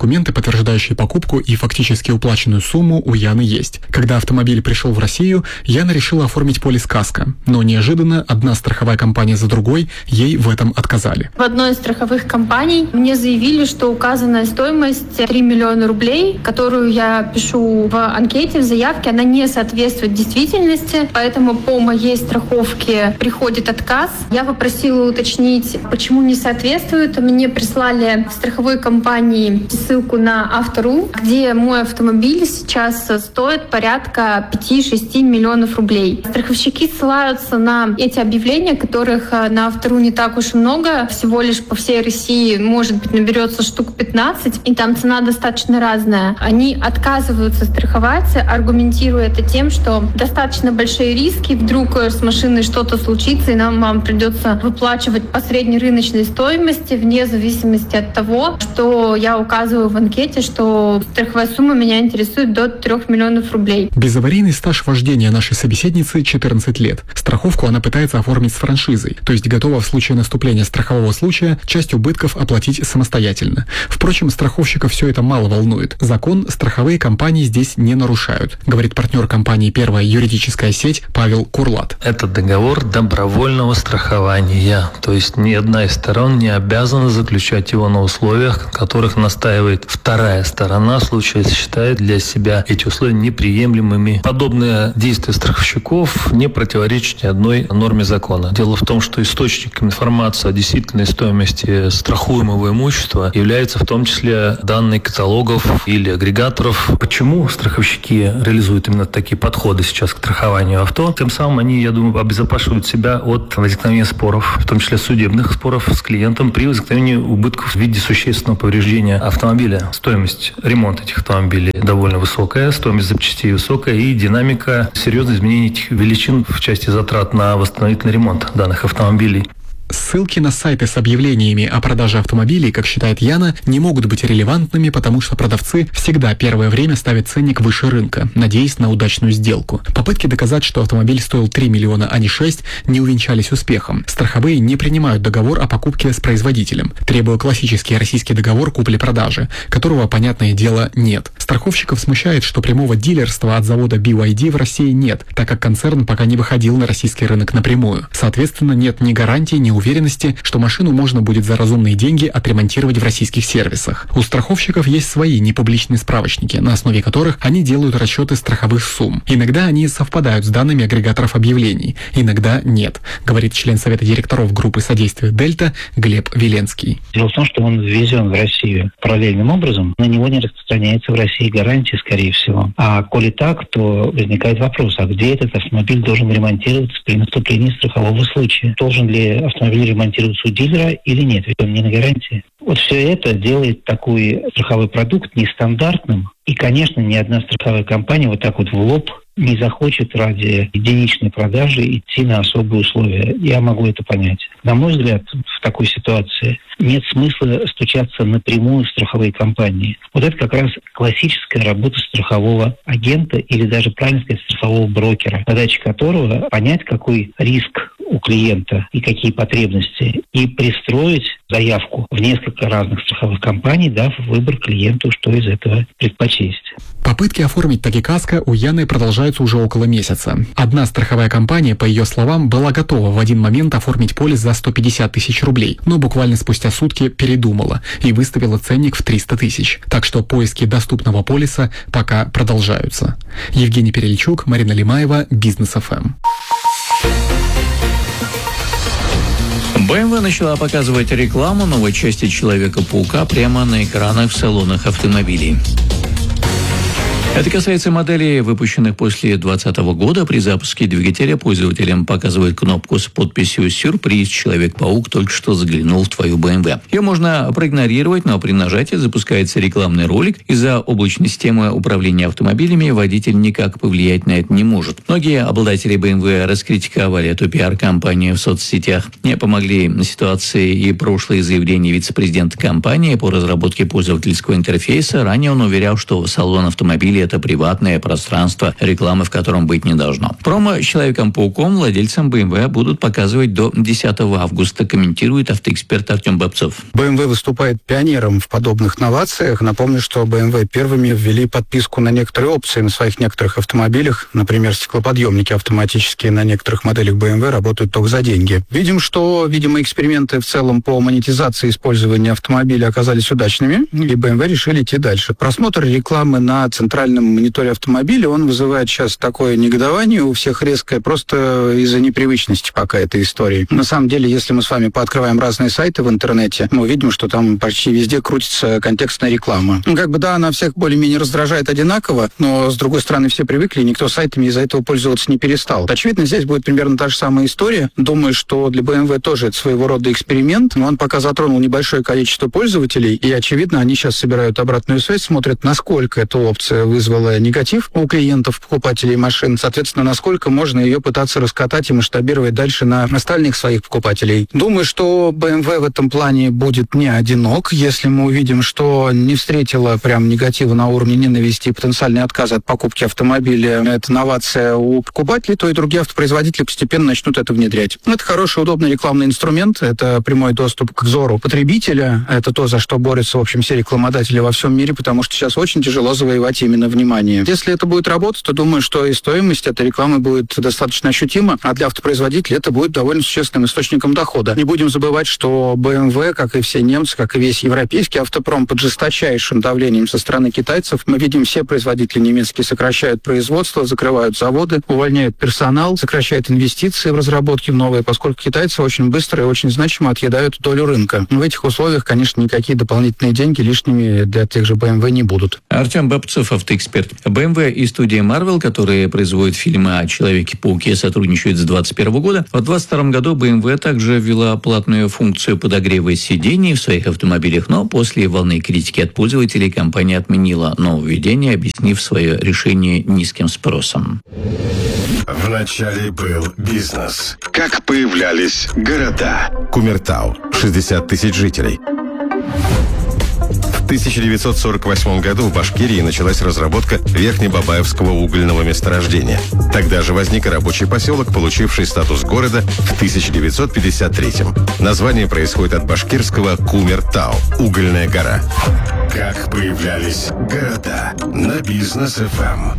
Speaker 21: подтверждающие покупку и фактически уплаченную сумму у Яны есть. Когда автомобиль пришел в Россию, Яна решила оформить полис КАСКО, но неожиданно одна страховая компания за другой ей в этом отказали.
Speaker 2: В одной из страховых компаний мне заявили, что указанная стоимость три миллиона рублей, которую я пишу в анкете, в заявке, она не соответствует действительности, поэтому по моей страховке приходит отказ. Я попросила уточнить, почему не соответствует. Мне прислали в страховой компании ссылку на Автору, где мой автомобиль сейчас стоит порядка пять-шесть миллионов рублей. Страховщики ссылаются на эти объявления, которых на Автору не так уж и много, всего лишь по всей России, может быть, наберется штук пятнадцать, и там цена достаточно разная. Они отказываются страховать, аргументируя это тем, что достаточно большие риски, вдруг с машиной что-то случится, и нам вам придется выплачивать по средней рыночной стоимости, вне зависимости от того, что я указываю в анкете, что страховая сумма меня интересует до трех миллионов рублей.
Speaker 21: Безаварийный стаж вождения нашей собеседницы четырнадцать лет. Страховку она пытается оформить с франшизой, то есть готова в случае наступления страхового случая часть убытков оплатить самостоятельно. Впрочем, страховщиков все это мало волнует. Закон страховые компании здесь не нарушают, говорит партнер компании «Первая юридическая сеть» Павел Курлат.
Speaker 22: Это договор добровольного страхования, то есть ни одна из сторон не обязана заключать его на условиях, на которых настаивает вторая сторона, в случае считает для себя эти условия неприемлемыми. Подобные действия страховщиков не противоречат ни одной норме закона. Дело в том, что источником информации о действительной стоимости страхуемого имущества является в том числе данные каталогов или агрегаторов. Почему страховщики реализуют именно такие подходы сейчас к страхованию авто? Тем самым они, я думаю, обезопасивают себя от возникновения споров, в том числе судебных споров с клиентом при возникновении убытков в виде существенного повреждения автомобиля. Стоимость ремонта этих автомобилей довольно высокая, стоимость запчастей высокая и динамика серьезных изменений этих величин в части затрат на восстановительный ремонт данных автомобилей.
Speaker 21: Ссылки на сайты с объявлениями о продаже автомобилей, как считает Яна, не могут быть релевантными, потому что продавцы всегда первое время ставят ценник выше рынка, надеясь на удачную сделку. Попытки доказать, что автомобиль стоил три миллиона, а не шесть, не увенчались успехом. Страховые не принимают договор о покупке с производителем, требуя классический российский договор купли-продажи, которого, понятное дело, нет. Страховщиков смущает, что прямого дилерства от завода би вай ди в России нет, так как концерн пока не выходил на российский рынок напрямую. Соответственно, нет ни гарантий, ни уверенности, что машину можно будет за разумные деньги отремонтировать в российских сервисах. У страховщиков есть свои непубличные справочники, на основе которых они делают расчеты страховых сумм. Иногда они совпадают с данными агрегаторов объявлений, иногда нет, говорит член совета директоров группы содействия «Дельта» Глеб Веленский.
Speaker 23: Дело в том, что он ввезен в Россию параллельным образом, на него не распространяется в России гарантия, скорее всего. А коли так, то возникает вопрос, а где этот автомобиль должен ремонтироваться при наступлении страхового случая? Должен ли автомобиль ремонтируется у дилера или нет, ведь он не на гарантии. Вот все это делает такой страховой продукт нестандартным. И, конечно, ни одна страховая компания вот так вот в лоб не захочет ради единичной продажи идти на особые условия. Я могу это понять. На мой взгляд, в такой ситуации нет смысла стучаться напрямую в страховые компании. Вот это как раз классическая работа страхового агента или даже, правильно сказать, страхового брокера, задача которого понять, какой риск у клиента и какие потребности, и пристроить заявку в несколько разных страховых компаний, дав выбор клиенту, что из этого предпочесть.
Speaker 21: Попытки оформить таки КАСКО у Яны продолжаются уже около месяца. Одна страховая компания, по ее словам, была готова в один момент оформить полис за сто пятьдесят тысяч рублей, но буквально спустя сутки передумала и выставила ценник в триста тысяч. Так что поиски доступного полиса пока продолжаются. Евгений Перельчук, Марина Лимаева, Бизнес эф эм.
Speaker 4: бэ эм вэ начала показывать рекламу новой части Человека-паука прямо на экранах в салонах автомобилей. Это касается моделей, выпущенных после две тысячи двадцатого года. При запуске двигателя пользователям показывают кнопку с подписью «Сюрприз. Человек-паук только что заглянул в твою бэ эм вэ». Ее можно проигнорировать, но при нажатии запускается рекламный ролик. Из-за облачной системы управления автомобилями водитель никак повлиять на это не может. Многие обладатели бэ эм вэ раскритиковали эту пиар-компанию в соцсетях. Не помогли на ситуации и прошлые заявления вице-президента компании по разработке пользовательского интерфейса. Ранее он уверял, что салон автомобиля автомобиле – это приватное пространство, рекламы в котором быть не должно. Промо с Человеком-пауком владельцам бэ эм вэ будут показывать до десятого августа, комментирует автоэксперт Артем Бобцов.
Speaker 1: бэ эм вэ выступает пионером в подобных новациях. Напомню, что бэ эм вэ первыми ввели подписку на некоторые опции на своих некоторых автомобилях. Например, стеклоподъемники автоматические на некоторых моделях бэ эм вэ работают только за деньги. Видим, что, видимо, эксперименты в целом по монетизации использования автомобиля оказались удачными, и бэ эм вэ решили идти дальше. Просмотр рекламы на центральном мониторе автомобиля, он вызывает сейчас такое негодование у всех резкое, просто из-за непривычности пока этой истории. На самом деле, если мы с вами пооткрываем разные сайты в интернете, мы увидим, что там почти везде крутится контекстная реклама. Ну, как бы, да, она всех более-менее раздражает одинаково, но, с другой стороны, все привыкли, и никто сайтами из-за этого пользоваться не перестал. Очевидно, здесь будет примерно та же самая история. Думаю, что для бэ эм вэ тоже это своего рода эксперимент, но он пока затронул небольшое количество пользователей, и, очевидно, они сейчас собирают обратную связь, смотрят, насколько эта опция вызвала негатив у клиентов, покупателей машин, соответственно, насколько можно ее пытаться раскатать и масштабировать дальше на остальных своих покупателей. Думаю, что бэ эм вэ в этом плане будет не одинок. Если мы увидим, что не встретила прям негатива на уровне ненависти и потенциальный отказ от покупки автомобиля, это новация у покупателей, то и другие автопроизводители постепенно начнут это внедрять. Это хороший, удобный рекламный инструмент, это прямой доступ к взору потребителя, это то, за что борются, в общем, все рекламодатели во всем мире, потому что сейчас очень тяжело завоевать именно внимание. Если это будет работать, то думаю, что и стоимость этой рекламы будет достаточно ощутима, а для автопроизводителей это будет довольно существенным источником дохода. Не будем забывать, что бэ эм вэ, как и все немцы, как и весь европейский автопром, под жесточайшим давлением со стороны китайцев, мы видим, все производители немецкие сокращают производство, закрывают заводы, увольняют персонал, сокращают инвестиции в разработки в новые, поскольку китайцы очень быстро и очень значимо отъедают долю рынка. В этих условиях, конечно, никакие дополнительные деньги лишними для тех же бэ эм вэ не будут.
Speaker 4: Артем Бобцов, автоэксперт. бэ эм вэ и студия Marvel, которые производят фильмы о Человеке-пауке, сотрудничают с двадцать первого года. В двадцать втором году бэ эм вэ также ввела платную функцию подогрева сидений в своих автомобилях, но после волны критики от пользователей компания отменила нововведение, объяснив свое решение низким спросом.
Speaker 10: В начале был бизнес. Как появлялись города? Кумертау. шестьдесят тысяч жителей. В тысяча девятьсот сорок восьмом году в Башкирии началась разработка Верхнебабаевского угольного месторождения. Тогда же возник и рабочий поселок, получивший статус города в тысяча девятьсот пятьдесят третьем. Название происходит от башкирского Кумертау – угольная гора. Как появлялись города на Бизнес эф эм.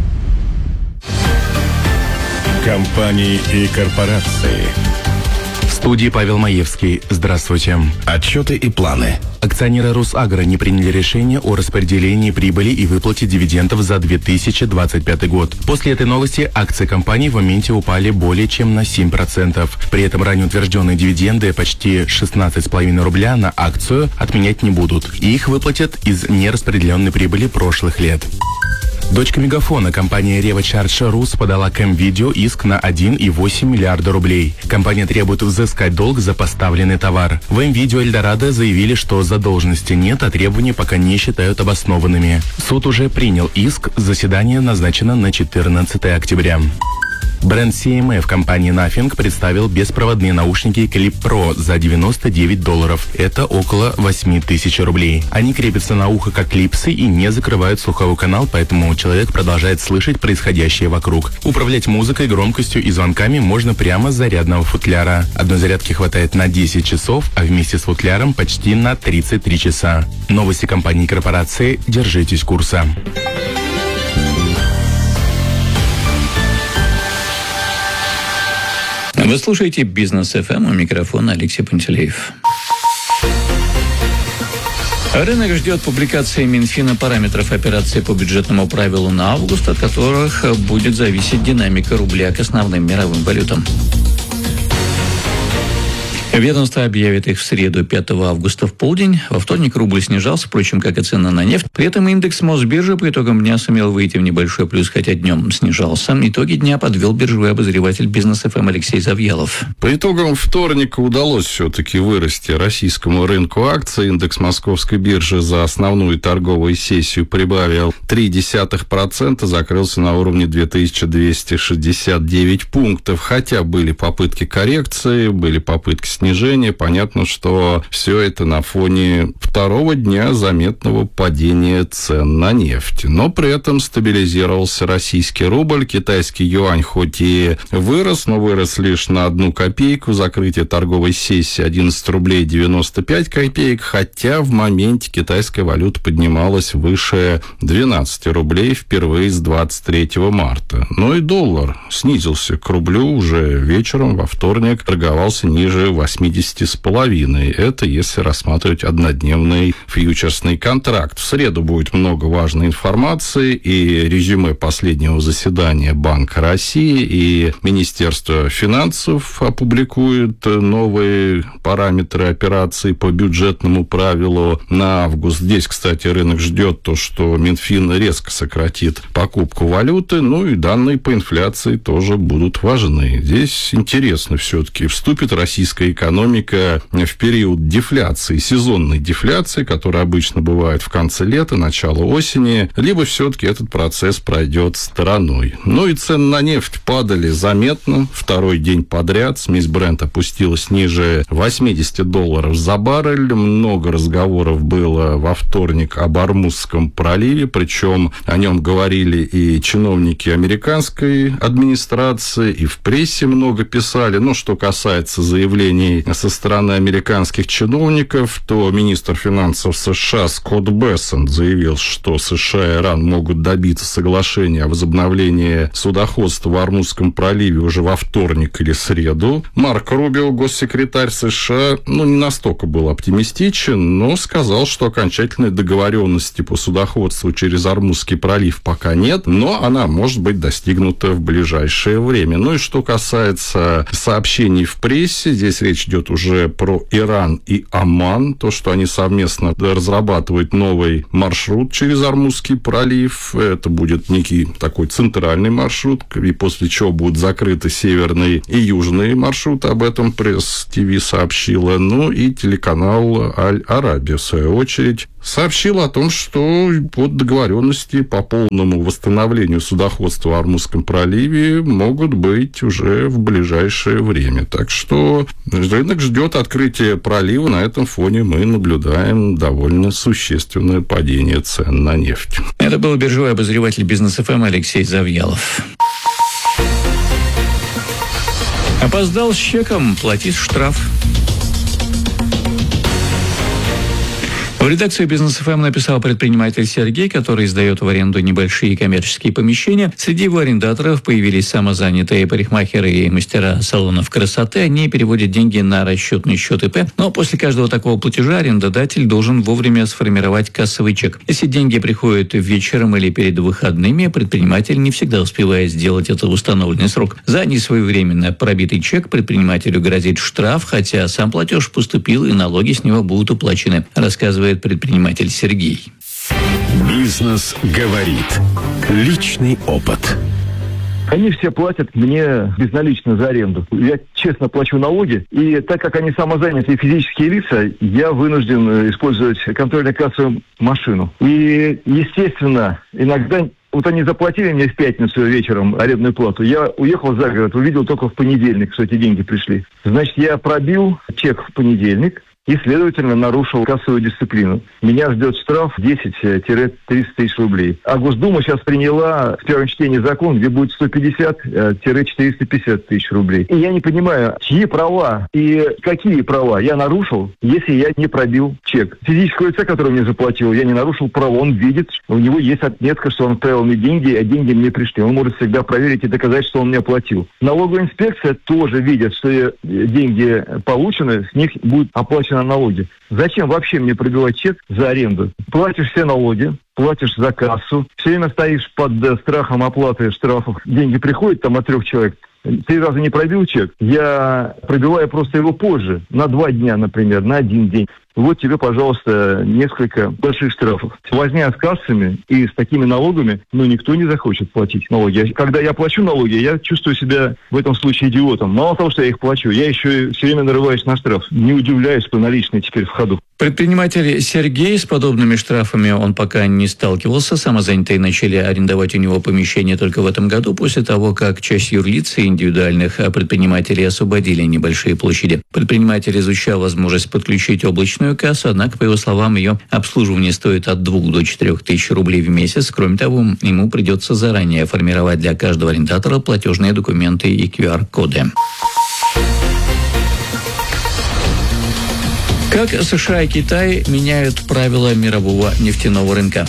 Speaker 10: Компании и корпорации.
Speaker 3: В студии Павел Маевский. Здравствуйте.
Speaker 10: Отчеты и планы.
Speaker 3: Акционеры Росагро не приняли решение о распределении прибыли и выплате дивидендов за две тысячи двадцать пятый год. После этой новости акции компании в моменте упали более чем на семь процентов. При этом ранее утвержденные дивиденды почти шестнадцать целых пять десятых рубля на акцию отменять не будут. И их выплатят из нераспределенной прибыли прошлых лет. Дочка Мегафона, компания Revo Charge Rus, подала к М-Видео иск на один целых восемь десятых миллиарда рублей. Компания требует взыскать долг за поставленный товар. В М-Видео Эльдорадо заявили, что задолженности нет, а требования пока не считают обоснованными. Суд уже принял иск, заседание назначено на четырнадцатое октября. Бренд си эм эф компании Nothing представил беспроводные наушники Clip Pro за девяносто девять долларов. Это около восемь тысяч рублей. Они крепятся на ухо как клипсы и не закрывают слуховой канал, поэтому человек продолжает слышать происходящее вокруг. Управлять музыкой, громкостью и звонками можно прямо с зарядного футляра. Одной зарядки хватает на десять часов, а вместе с футляром почти на тридцать три часа. Новости компании и корпорации. Держитесь курса.
Speaker 4: Вы слушаете Бизнес эф эм, у микрофона Алексей Пантелеев. Рынок ждет публикации Минфина параметров операции по бюджетному правилу на август, от которых будет зависеть динамика рубля к основным мировым валютам. Ведомство объявит их в среду, пятого августа в полдень. Во вторник рубль снижался, впрочем, как и цена на нефть. При этом индекс Мосбиржи по итогам дня сумел выйти в небольшой плюс, хотя днем снижался. Итоги дня подвел биржевой обозреватель Бизнес эф эм Алексей Завьялов.
Speaker 5: По итогам вторника удалось все-таки вырасти российскому рынку акций. Индекс Московской биржи за основную торговую сессию прибавил три десятых процента, закрылся на уровне две тысячи двести шестьдесят девять пунктов. Хотя были попытки коррекции, были попытки снижение. Понятно, что все это на фоне второго дня заметного падения цен на нефть. Но при этом стабилизировался российский рубль. Китайский юань хоть и вырос, но вырос лишь на одну копейку. Закрытие торговой сессии одиннадцать рублей девяносто пять копеек, хотя в моменте китайская валюта поднималась выше двенадцать рублей впервые с двадцать третьего марта. Но и доллар снизился к рублю уже вечером, во вторник торговался ниже восемьдесят с половиной. Это если рассматривать однодневный фьючерсный контракт. В среду будет много важной информации и резюме последнего заседания Банка России, и Министерство финансов опубликует новые параметры операций по бюджетному правилу на август. Здесь, кстати, рынок ждет то, что Минфин резко сократит покупку валюты, ну и данные по инфляции тоже будут важны. Здесь интересно все-таки, вступит российская экономика в период дефляции, сезонной дефляции, которая обычно бывает в конце лета, начало осени, либо все-таки этот процесс пройдет стороной. Ну и цены на нефть падали заметно, второй день подряд, смесь Brent опустилась ниже восемьдесят долларов за баррель, много разговоров было во вторник об Ормузском проливе, причем о нем говорили и чиновники американской администрации, и в прессе много писали. Но что касается заявлений со стороны американских чиновников, то министр финансов США Скотт Бессент заявил, что США и Иран могут добиться соглашения о возобновлении судоходства в Ормузском проливе уже во вторник или среду. Марк Рубио, госсекретарь США, ну, не настолько был оптимистичен, но сказал, что окончательной договоренности по судоходству через Ормузский пролив пока нет, но она может быть достигнута в ближайшее время. Ну и что касается сообщений в прессе, здесь речь идет уже про Иран и Оман, то, что они совместно разрабатывают новый маршрут через Ормузский пролив. Это будет некий такой центральный маршрут, и после чего будут закрыты северный и южный маршруты. Об этом пресс-ТВ сообщила. Ну и телеканал Аль-Арабия, в свою очередь, сообщил о том, что под договоренности по полному восстановлению судоходства в Ормузском проливе могут быть уже в ближайшее время. Так что рынок ждет открытия пролива. На этом фоне мы наблюдаем довольно существенное падение цен на нефть.
Speaker 4: Это был биржевой обозреватель Бизнес эф эм Алексей Завьялов. Опоздал с чеком, платить штраф. В редакции Бизнес эф эм написал предприниматель Сергей, который сдает в аренду небольшие коммерческие помещения. Среди его арендаторов появились самозанятые парикмахеры и мастера салонов красоты. Они переводят деньги на расчетный счет ИП, но после каждого такого платежа арендодатель должен вовремя сформировать кассовый чек. Если деньги приходят вечером или перед выходными, предприниматель не всегда успевает сделать это в установленный срок. За несвоевременно пробитый чек предпринимателю грозит штраф, хотя сам платеж поступил и налоги с него будут уплачены, рассказывает предприниматель Сергей.
Speaker 10: Бизнес говорит. Личный опыт.
Speaker 7: Они все платят мне безналично за аренду. Я честно плачу налоги, и так как они самозанятые физические лица, я вынужден использовать контрольно-кассовую машину. И, естественно, иногда вот они заплатили мне в пятницу вечером арендную плату. Я уехал за город, увидел только в понедельник, что эти деньги пришли. Значит, я пробил чек в понедельник и, следовательно, нарушил кассовую дисциплину. Меня ждет штраф десять-триста тысяч рублей. А Госдума сейчас приняла в первом чтении закон, где будет сто пятьдесят-четыреста пятьдесят тысяч рублей. И я не понимаю, чьи права и какие права я нарушил, если я не пробил чек. Физическое лицо, которое мне заплатил, я не нарушил права. Он видит, у него есть отметка, что он отправил мне деньги, а деньги мне пришли. Он может всегда проверить и доказать, что он мне оплатил. Налоговая инспекция тоже видит, что деньги получены, с них будет оплачено налоги. Зачем вообще мне пробивать чек за аренду? Платишь все налоги, платишь за кассу, все время стоишь под страхом оплаты штрафов. Деньги приходят там от трех человек. Три раза не пробил чек, я пробиваю просто его позже, на два дня, например, на один день. Вот тебе, пожалуйста, несколько больших штрафов. Возня с кассами и с такими налогами, ну, никто не захочет платить налоги. Когда я плачу налоги, я чувствую себя в этом случае идиотом. Мало того, что я их плачу, я еще все время нарываюсь на штраф. Не удивляюсь, что наличные теперь в ходу.
Speaker 4: Предприниматель Сергей с подобными штрафами он пока не сталкивался. Самозанятые начали арендовать у него помещение только в этом году, после того, как часть юрлиц и индивидуальных предпринимателей освободили небольшие площади. Предприниматель изучал возможность подключить облачную кассу, однако, по его словам, ее обслуживание стоит от двух до четырех тысяч рублей в месяц. Кроме того, ему придется заранее формировать для каждого арендатора платежные документы и ку ар-коды. Как США и Китай меняют правила мирового нефтяного рынка?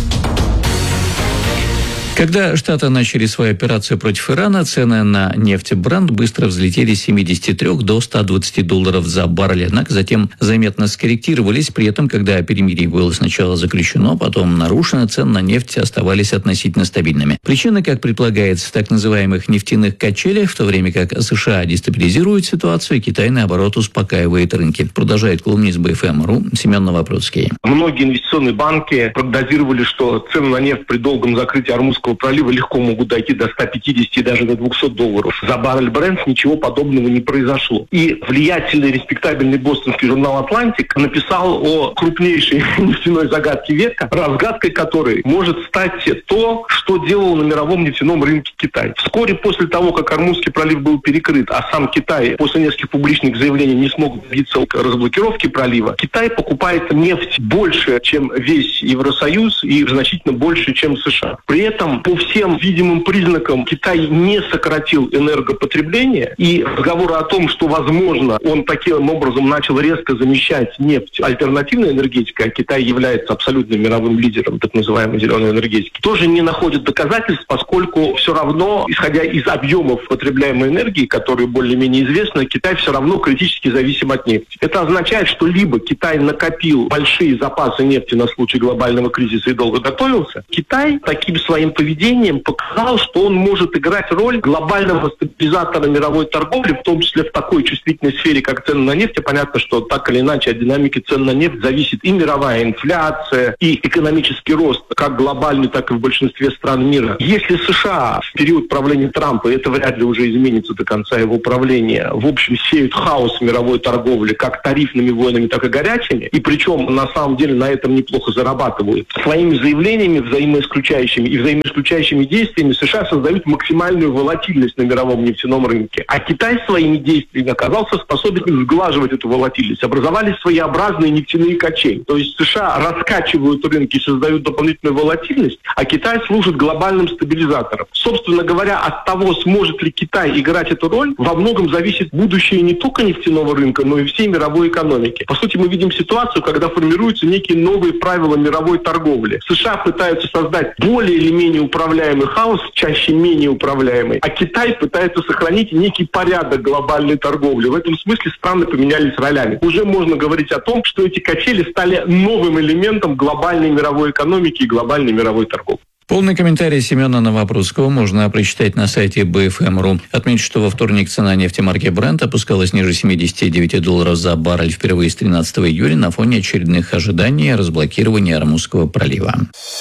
Speaker 4: Когда Штаты начали свою операцию против Ирана, цены на нефть Брент быстро взлетели с семидесяти трёх до ста двадцати долларов за баррель, однако затем заметно скорректировались. При этом, когда перемирие было сначала заключено, потом нарушено, цены на нефть оставались относительно стабильными. Причина, как предполагается, в так называемых нефтяных качелях, в то время как США дестабилизируют ситуацию, Китай, наоборот, успокаивает рынки. Продолжает колумнист бэ эф эм точка ру Семен Новопрудский.
Speaker 8: Многие инвестиционные банки прогнозировали, что цены на нефть при долгом закрытии Ормузского пролива легко могут дойти до ста пятидесяти и даже до двухсот долларов. За баррель Брент ничего подобного не произошло. И влиятельный, респектабельный бостонский журнал «Атлантик» написал о крупнейшей нефтяной загадке века, разгадкой которой может стать то, что делал на мировом нефтяном рынке Китай. Вскоре после того, как Ормузский пролив был перекрыт, а сам Китай после нескольких публичных заявлений не смог добиться разблокировки пролива, Китай покупает нефть больше, чем весь Евросоюз, и значительно больше, чем США. При этом по всем видимым признакам Китай не сократил энергопотребление, и разговоры о том, что, возможно, он таким образом начал резко замещать нефть альтернативной энергетикой, а Китай является абсолютным мировым лидером так называемой зеленой энергетики, тоже не находят доказательств, поскольку все равно, исходя из объемов потребляемой энергии, которые более-менее известны, Китай все равно критически зависим от нефти. Это означает, что либо Китай накопил большие запасы нефти на случай глобального кризиса и долго готовился, Китай таким своим поведением показал, что он может играть роль глобального стабилизатора мировой торговли, в том числе в такой чувствительной сфере, как цены на нефть. И понятно, что так или иначе от динамики цен на нефть зависит и мировая инфляция, и экономический рост, как глобальный, так и в большинстве стран мира. Если США в период правления Трампа, и это вряд ли уже изменится до конца его правления, в общем, сеют хаос в мировой торговле, как тарифными войнами, так и горячими, и причем на самом деле на этом неплохо зарабатывают, своими заявлениями взаимоисключающими и взаимоисключающими действиями США создают максимальную волатильность на мировом нефтяном рынке. А Китай своими действиями оказался способен сглаживать эту волатильность. Образовались своеобразные нефтяные качели. То есть США раскачивают рынки и создают дополнительную волатильность, а Китай служит глобальным стабилизатором. Собственно говоря, от того, сможет ли Китай играть эту роль, во многом зависит будущее не только нефтяного рынка, но и всей мировой экономики. По сути, мы видим ситуацию, когда формируются некие новые правила мировой торговли. США пытаются создать более или менее управляемый хаос, чаще менее управляемый, а Китай пытается сохранить некий порядок глобальной торговли. В этом смысле страны поменялись ролями. Уже можно говорить о том, что эти качели стали новым элементом глобальной мировой экономики и глобальной мировой торговли.
Speaker 4: Полный комментарий Семена Новопрудского можно прочитать на сайте бэ эф эм точка ру. Отмечу, что во вторник цена нефти марки Brent опускалась ниже семидесяти девяти долларов за баррель впервые с тринадцатого июля на фоне очередных ожиданий разблокирования Ормузского пролива.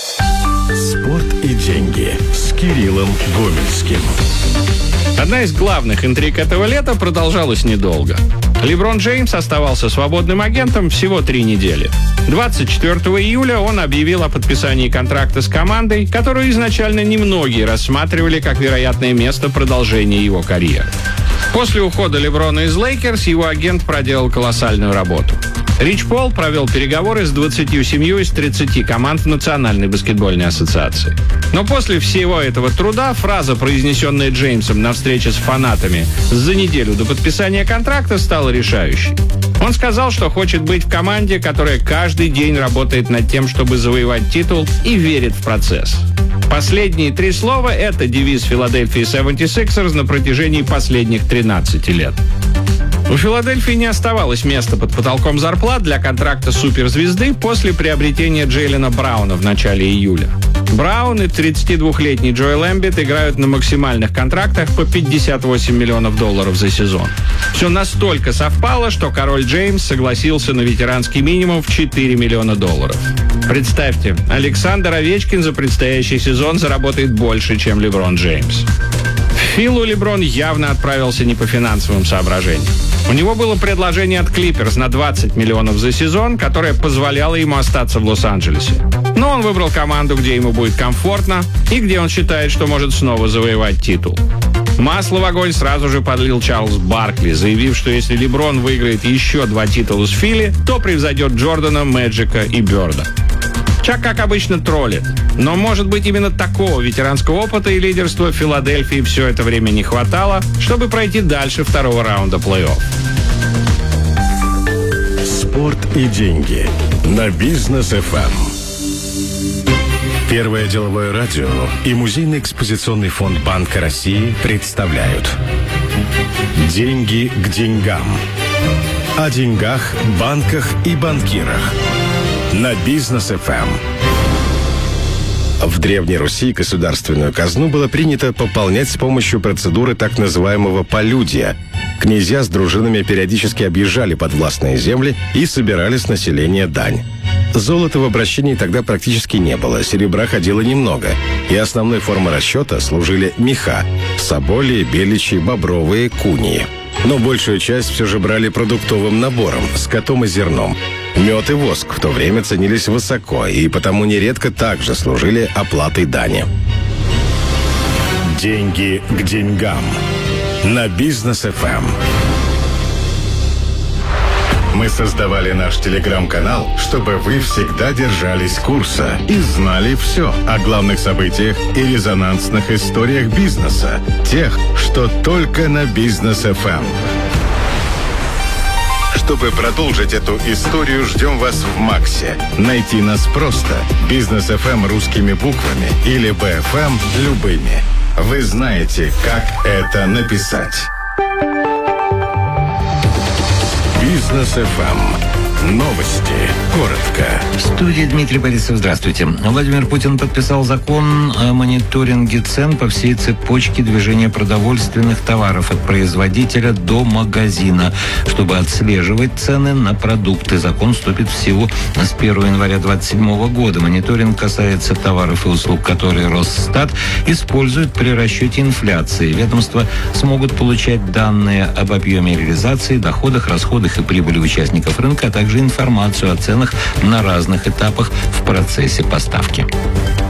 Speaker 10: Спорт и деньги с Кириллом Гомельским.
Speaker 9: Одна из главных интриг этого лета продолжалась недолго. Леброн Джеймс оставался свободным агентом всего три недели. двадцать четвёртого июля он объявил о подписании контракта с командой, которую изначально немногие рассматривали как вероятное место продолжения его карьеры. После ухода Леброна из Лейкерс его агент проделал колоссальную работу. Рич Пол провел переговоры с двадцатью семью из тридцати команд в Национальной баскетбольной ассоциации. Но после всего этого труда фраза, произнесенная Джеймсом на встрече с фанатами за неделю до подписания контракта, стала решающей. Он сказал, что хочет быть в команде, которая каждый день работает над тем, чтобы завоевать титул, и верит в процесс. Последние три слова – это девиз Филадельфии семьдесят шесть ерс на протяжении последних тринадцати лет. У Филадельфии не оставалось места под потолком зарплат для контракта суперзвезды после приобретения Джейлена Брауна в начале июля. Браун и тридцатидвухлетний Джоэл Эмбит играют на максимальных контрактах по пятьдесят восемь миллионов долларов за сезон. Все настолько совпало, что король Джеймс согласился на ветеранский минимум в четыре миллиона долларов. Представьте, Александр Овечкин за предстоящий сезон заработает больше, чем Леброн Джеймс. В К Филу Леброн явно отправился не по финансовым соображениям. У него было предложение от Клиперс на двадцать миллионов за сезон, которое позволяло ему остаться в Лос-Анджелесе. Но он выбрал команду, где ему будет комфортно и где он считает, что может снова завоевать титул. Масло в огонь сразу же подлил Чарльз Баркли, заявив, что если Леброн выиграет еще два титула с Фили, то превзойдет Джордана, Мэджика и Бёрда. Чак, как обычно, троллит. Но, может быть, именно такого ветеранского опыта и лидерства Филадельфии все это время не хватало, чтобы пройти дальше второго раунда плей-офф.
Speaker 10: Спорт и деньги на Бизнес эф эм. Первое деловое радио и музейный экспозиционный фонд Банка России представляют «Деньги к деньгам». О деньгах, банках и банкирах на Бизнес эф эм. В Древней Руси государственную казну было принято пополнять с помощью процедуры так называемого полюдия. Князья с дружинами периодически объезжали подвластные земли и собирали с населения дань. Золота в обращении тогда практически не было, серебра ходило немного, и основной формой расчета служили меха – соболи, беличьи, бобровые, куньи. Но большую часть все же брали продуктовым набором, скотом и зерном. Мед и воск в то время ценились высоко, и потому нередко также служили оплатой дани. Деньги к деньгам на Бизнес эф эм. Мы создавали наш телеграм-канал, чтобы вы всегда держались курса и знали все о главных событиях и резонансных историях бизнеса, тех, что только на Бизнес эф эм. Чтобы продолжить эту историю, ждем вас в Максе. Найти нас просто. Бизнес эф эм русскими буквами или би эф эм любыми. Вы знаете, как это написать. Бизнес эф эм. Новости. Коротко.
Speaker 11: В студии Дмитрий Борисов. Здравствуйте. Владимир Путин подписал закон о мониторинге цен по всей цепочке движения продовольственных товаров от производителя до магазина. Чтобы отслеживать цены на продукты, закон вступит в силу с первого января две тысячи двадцать седьмого года. Мониторинг касается товаров и услуг, которые Росстат использует при расчете инфляции. Ведомства смогут получать данные об объеме реализации, доходах, расходах и прибыли участников рынка, а также информацию о ценах на разных этапах в процессе поставки.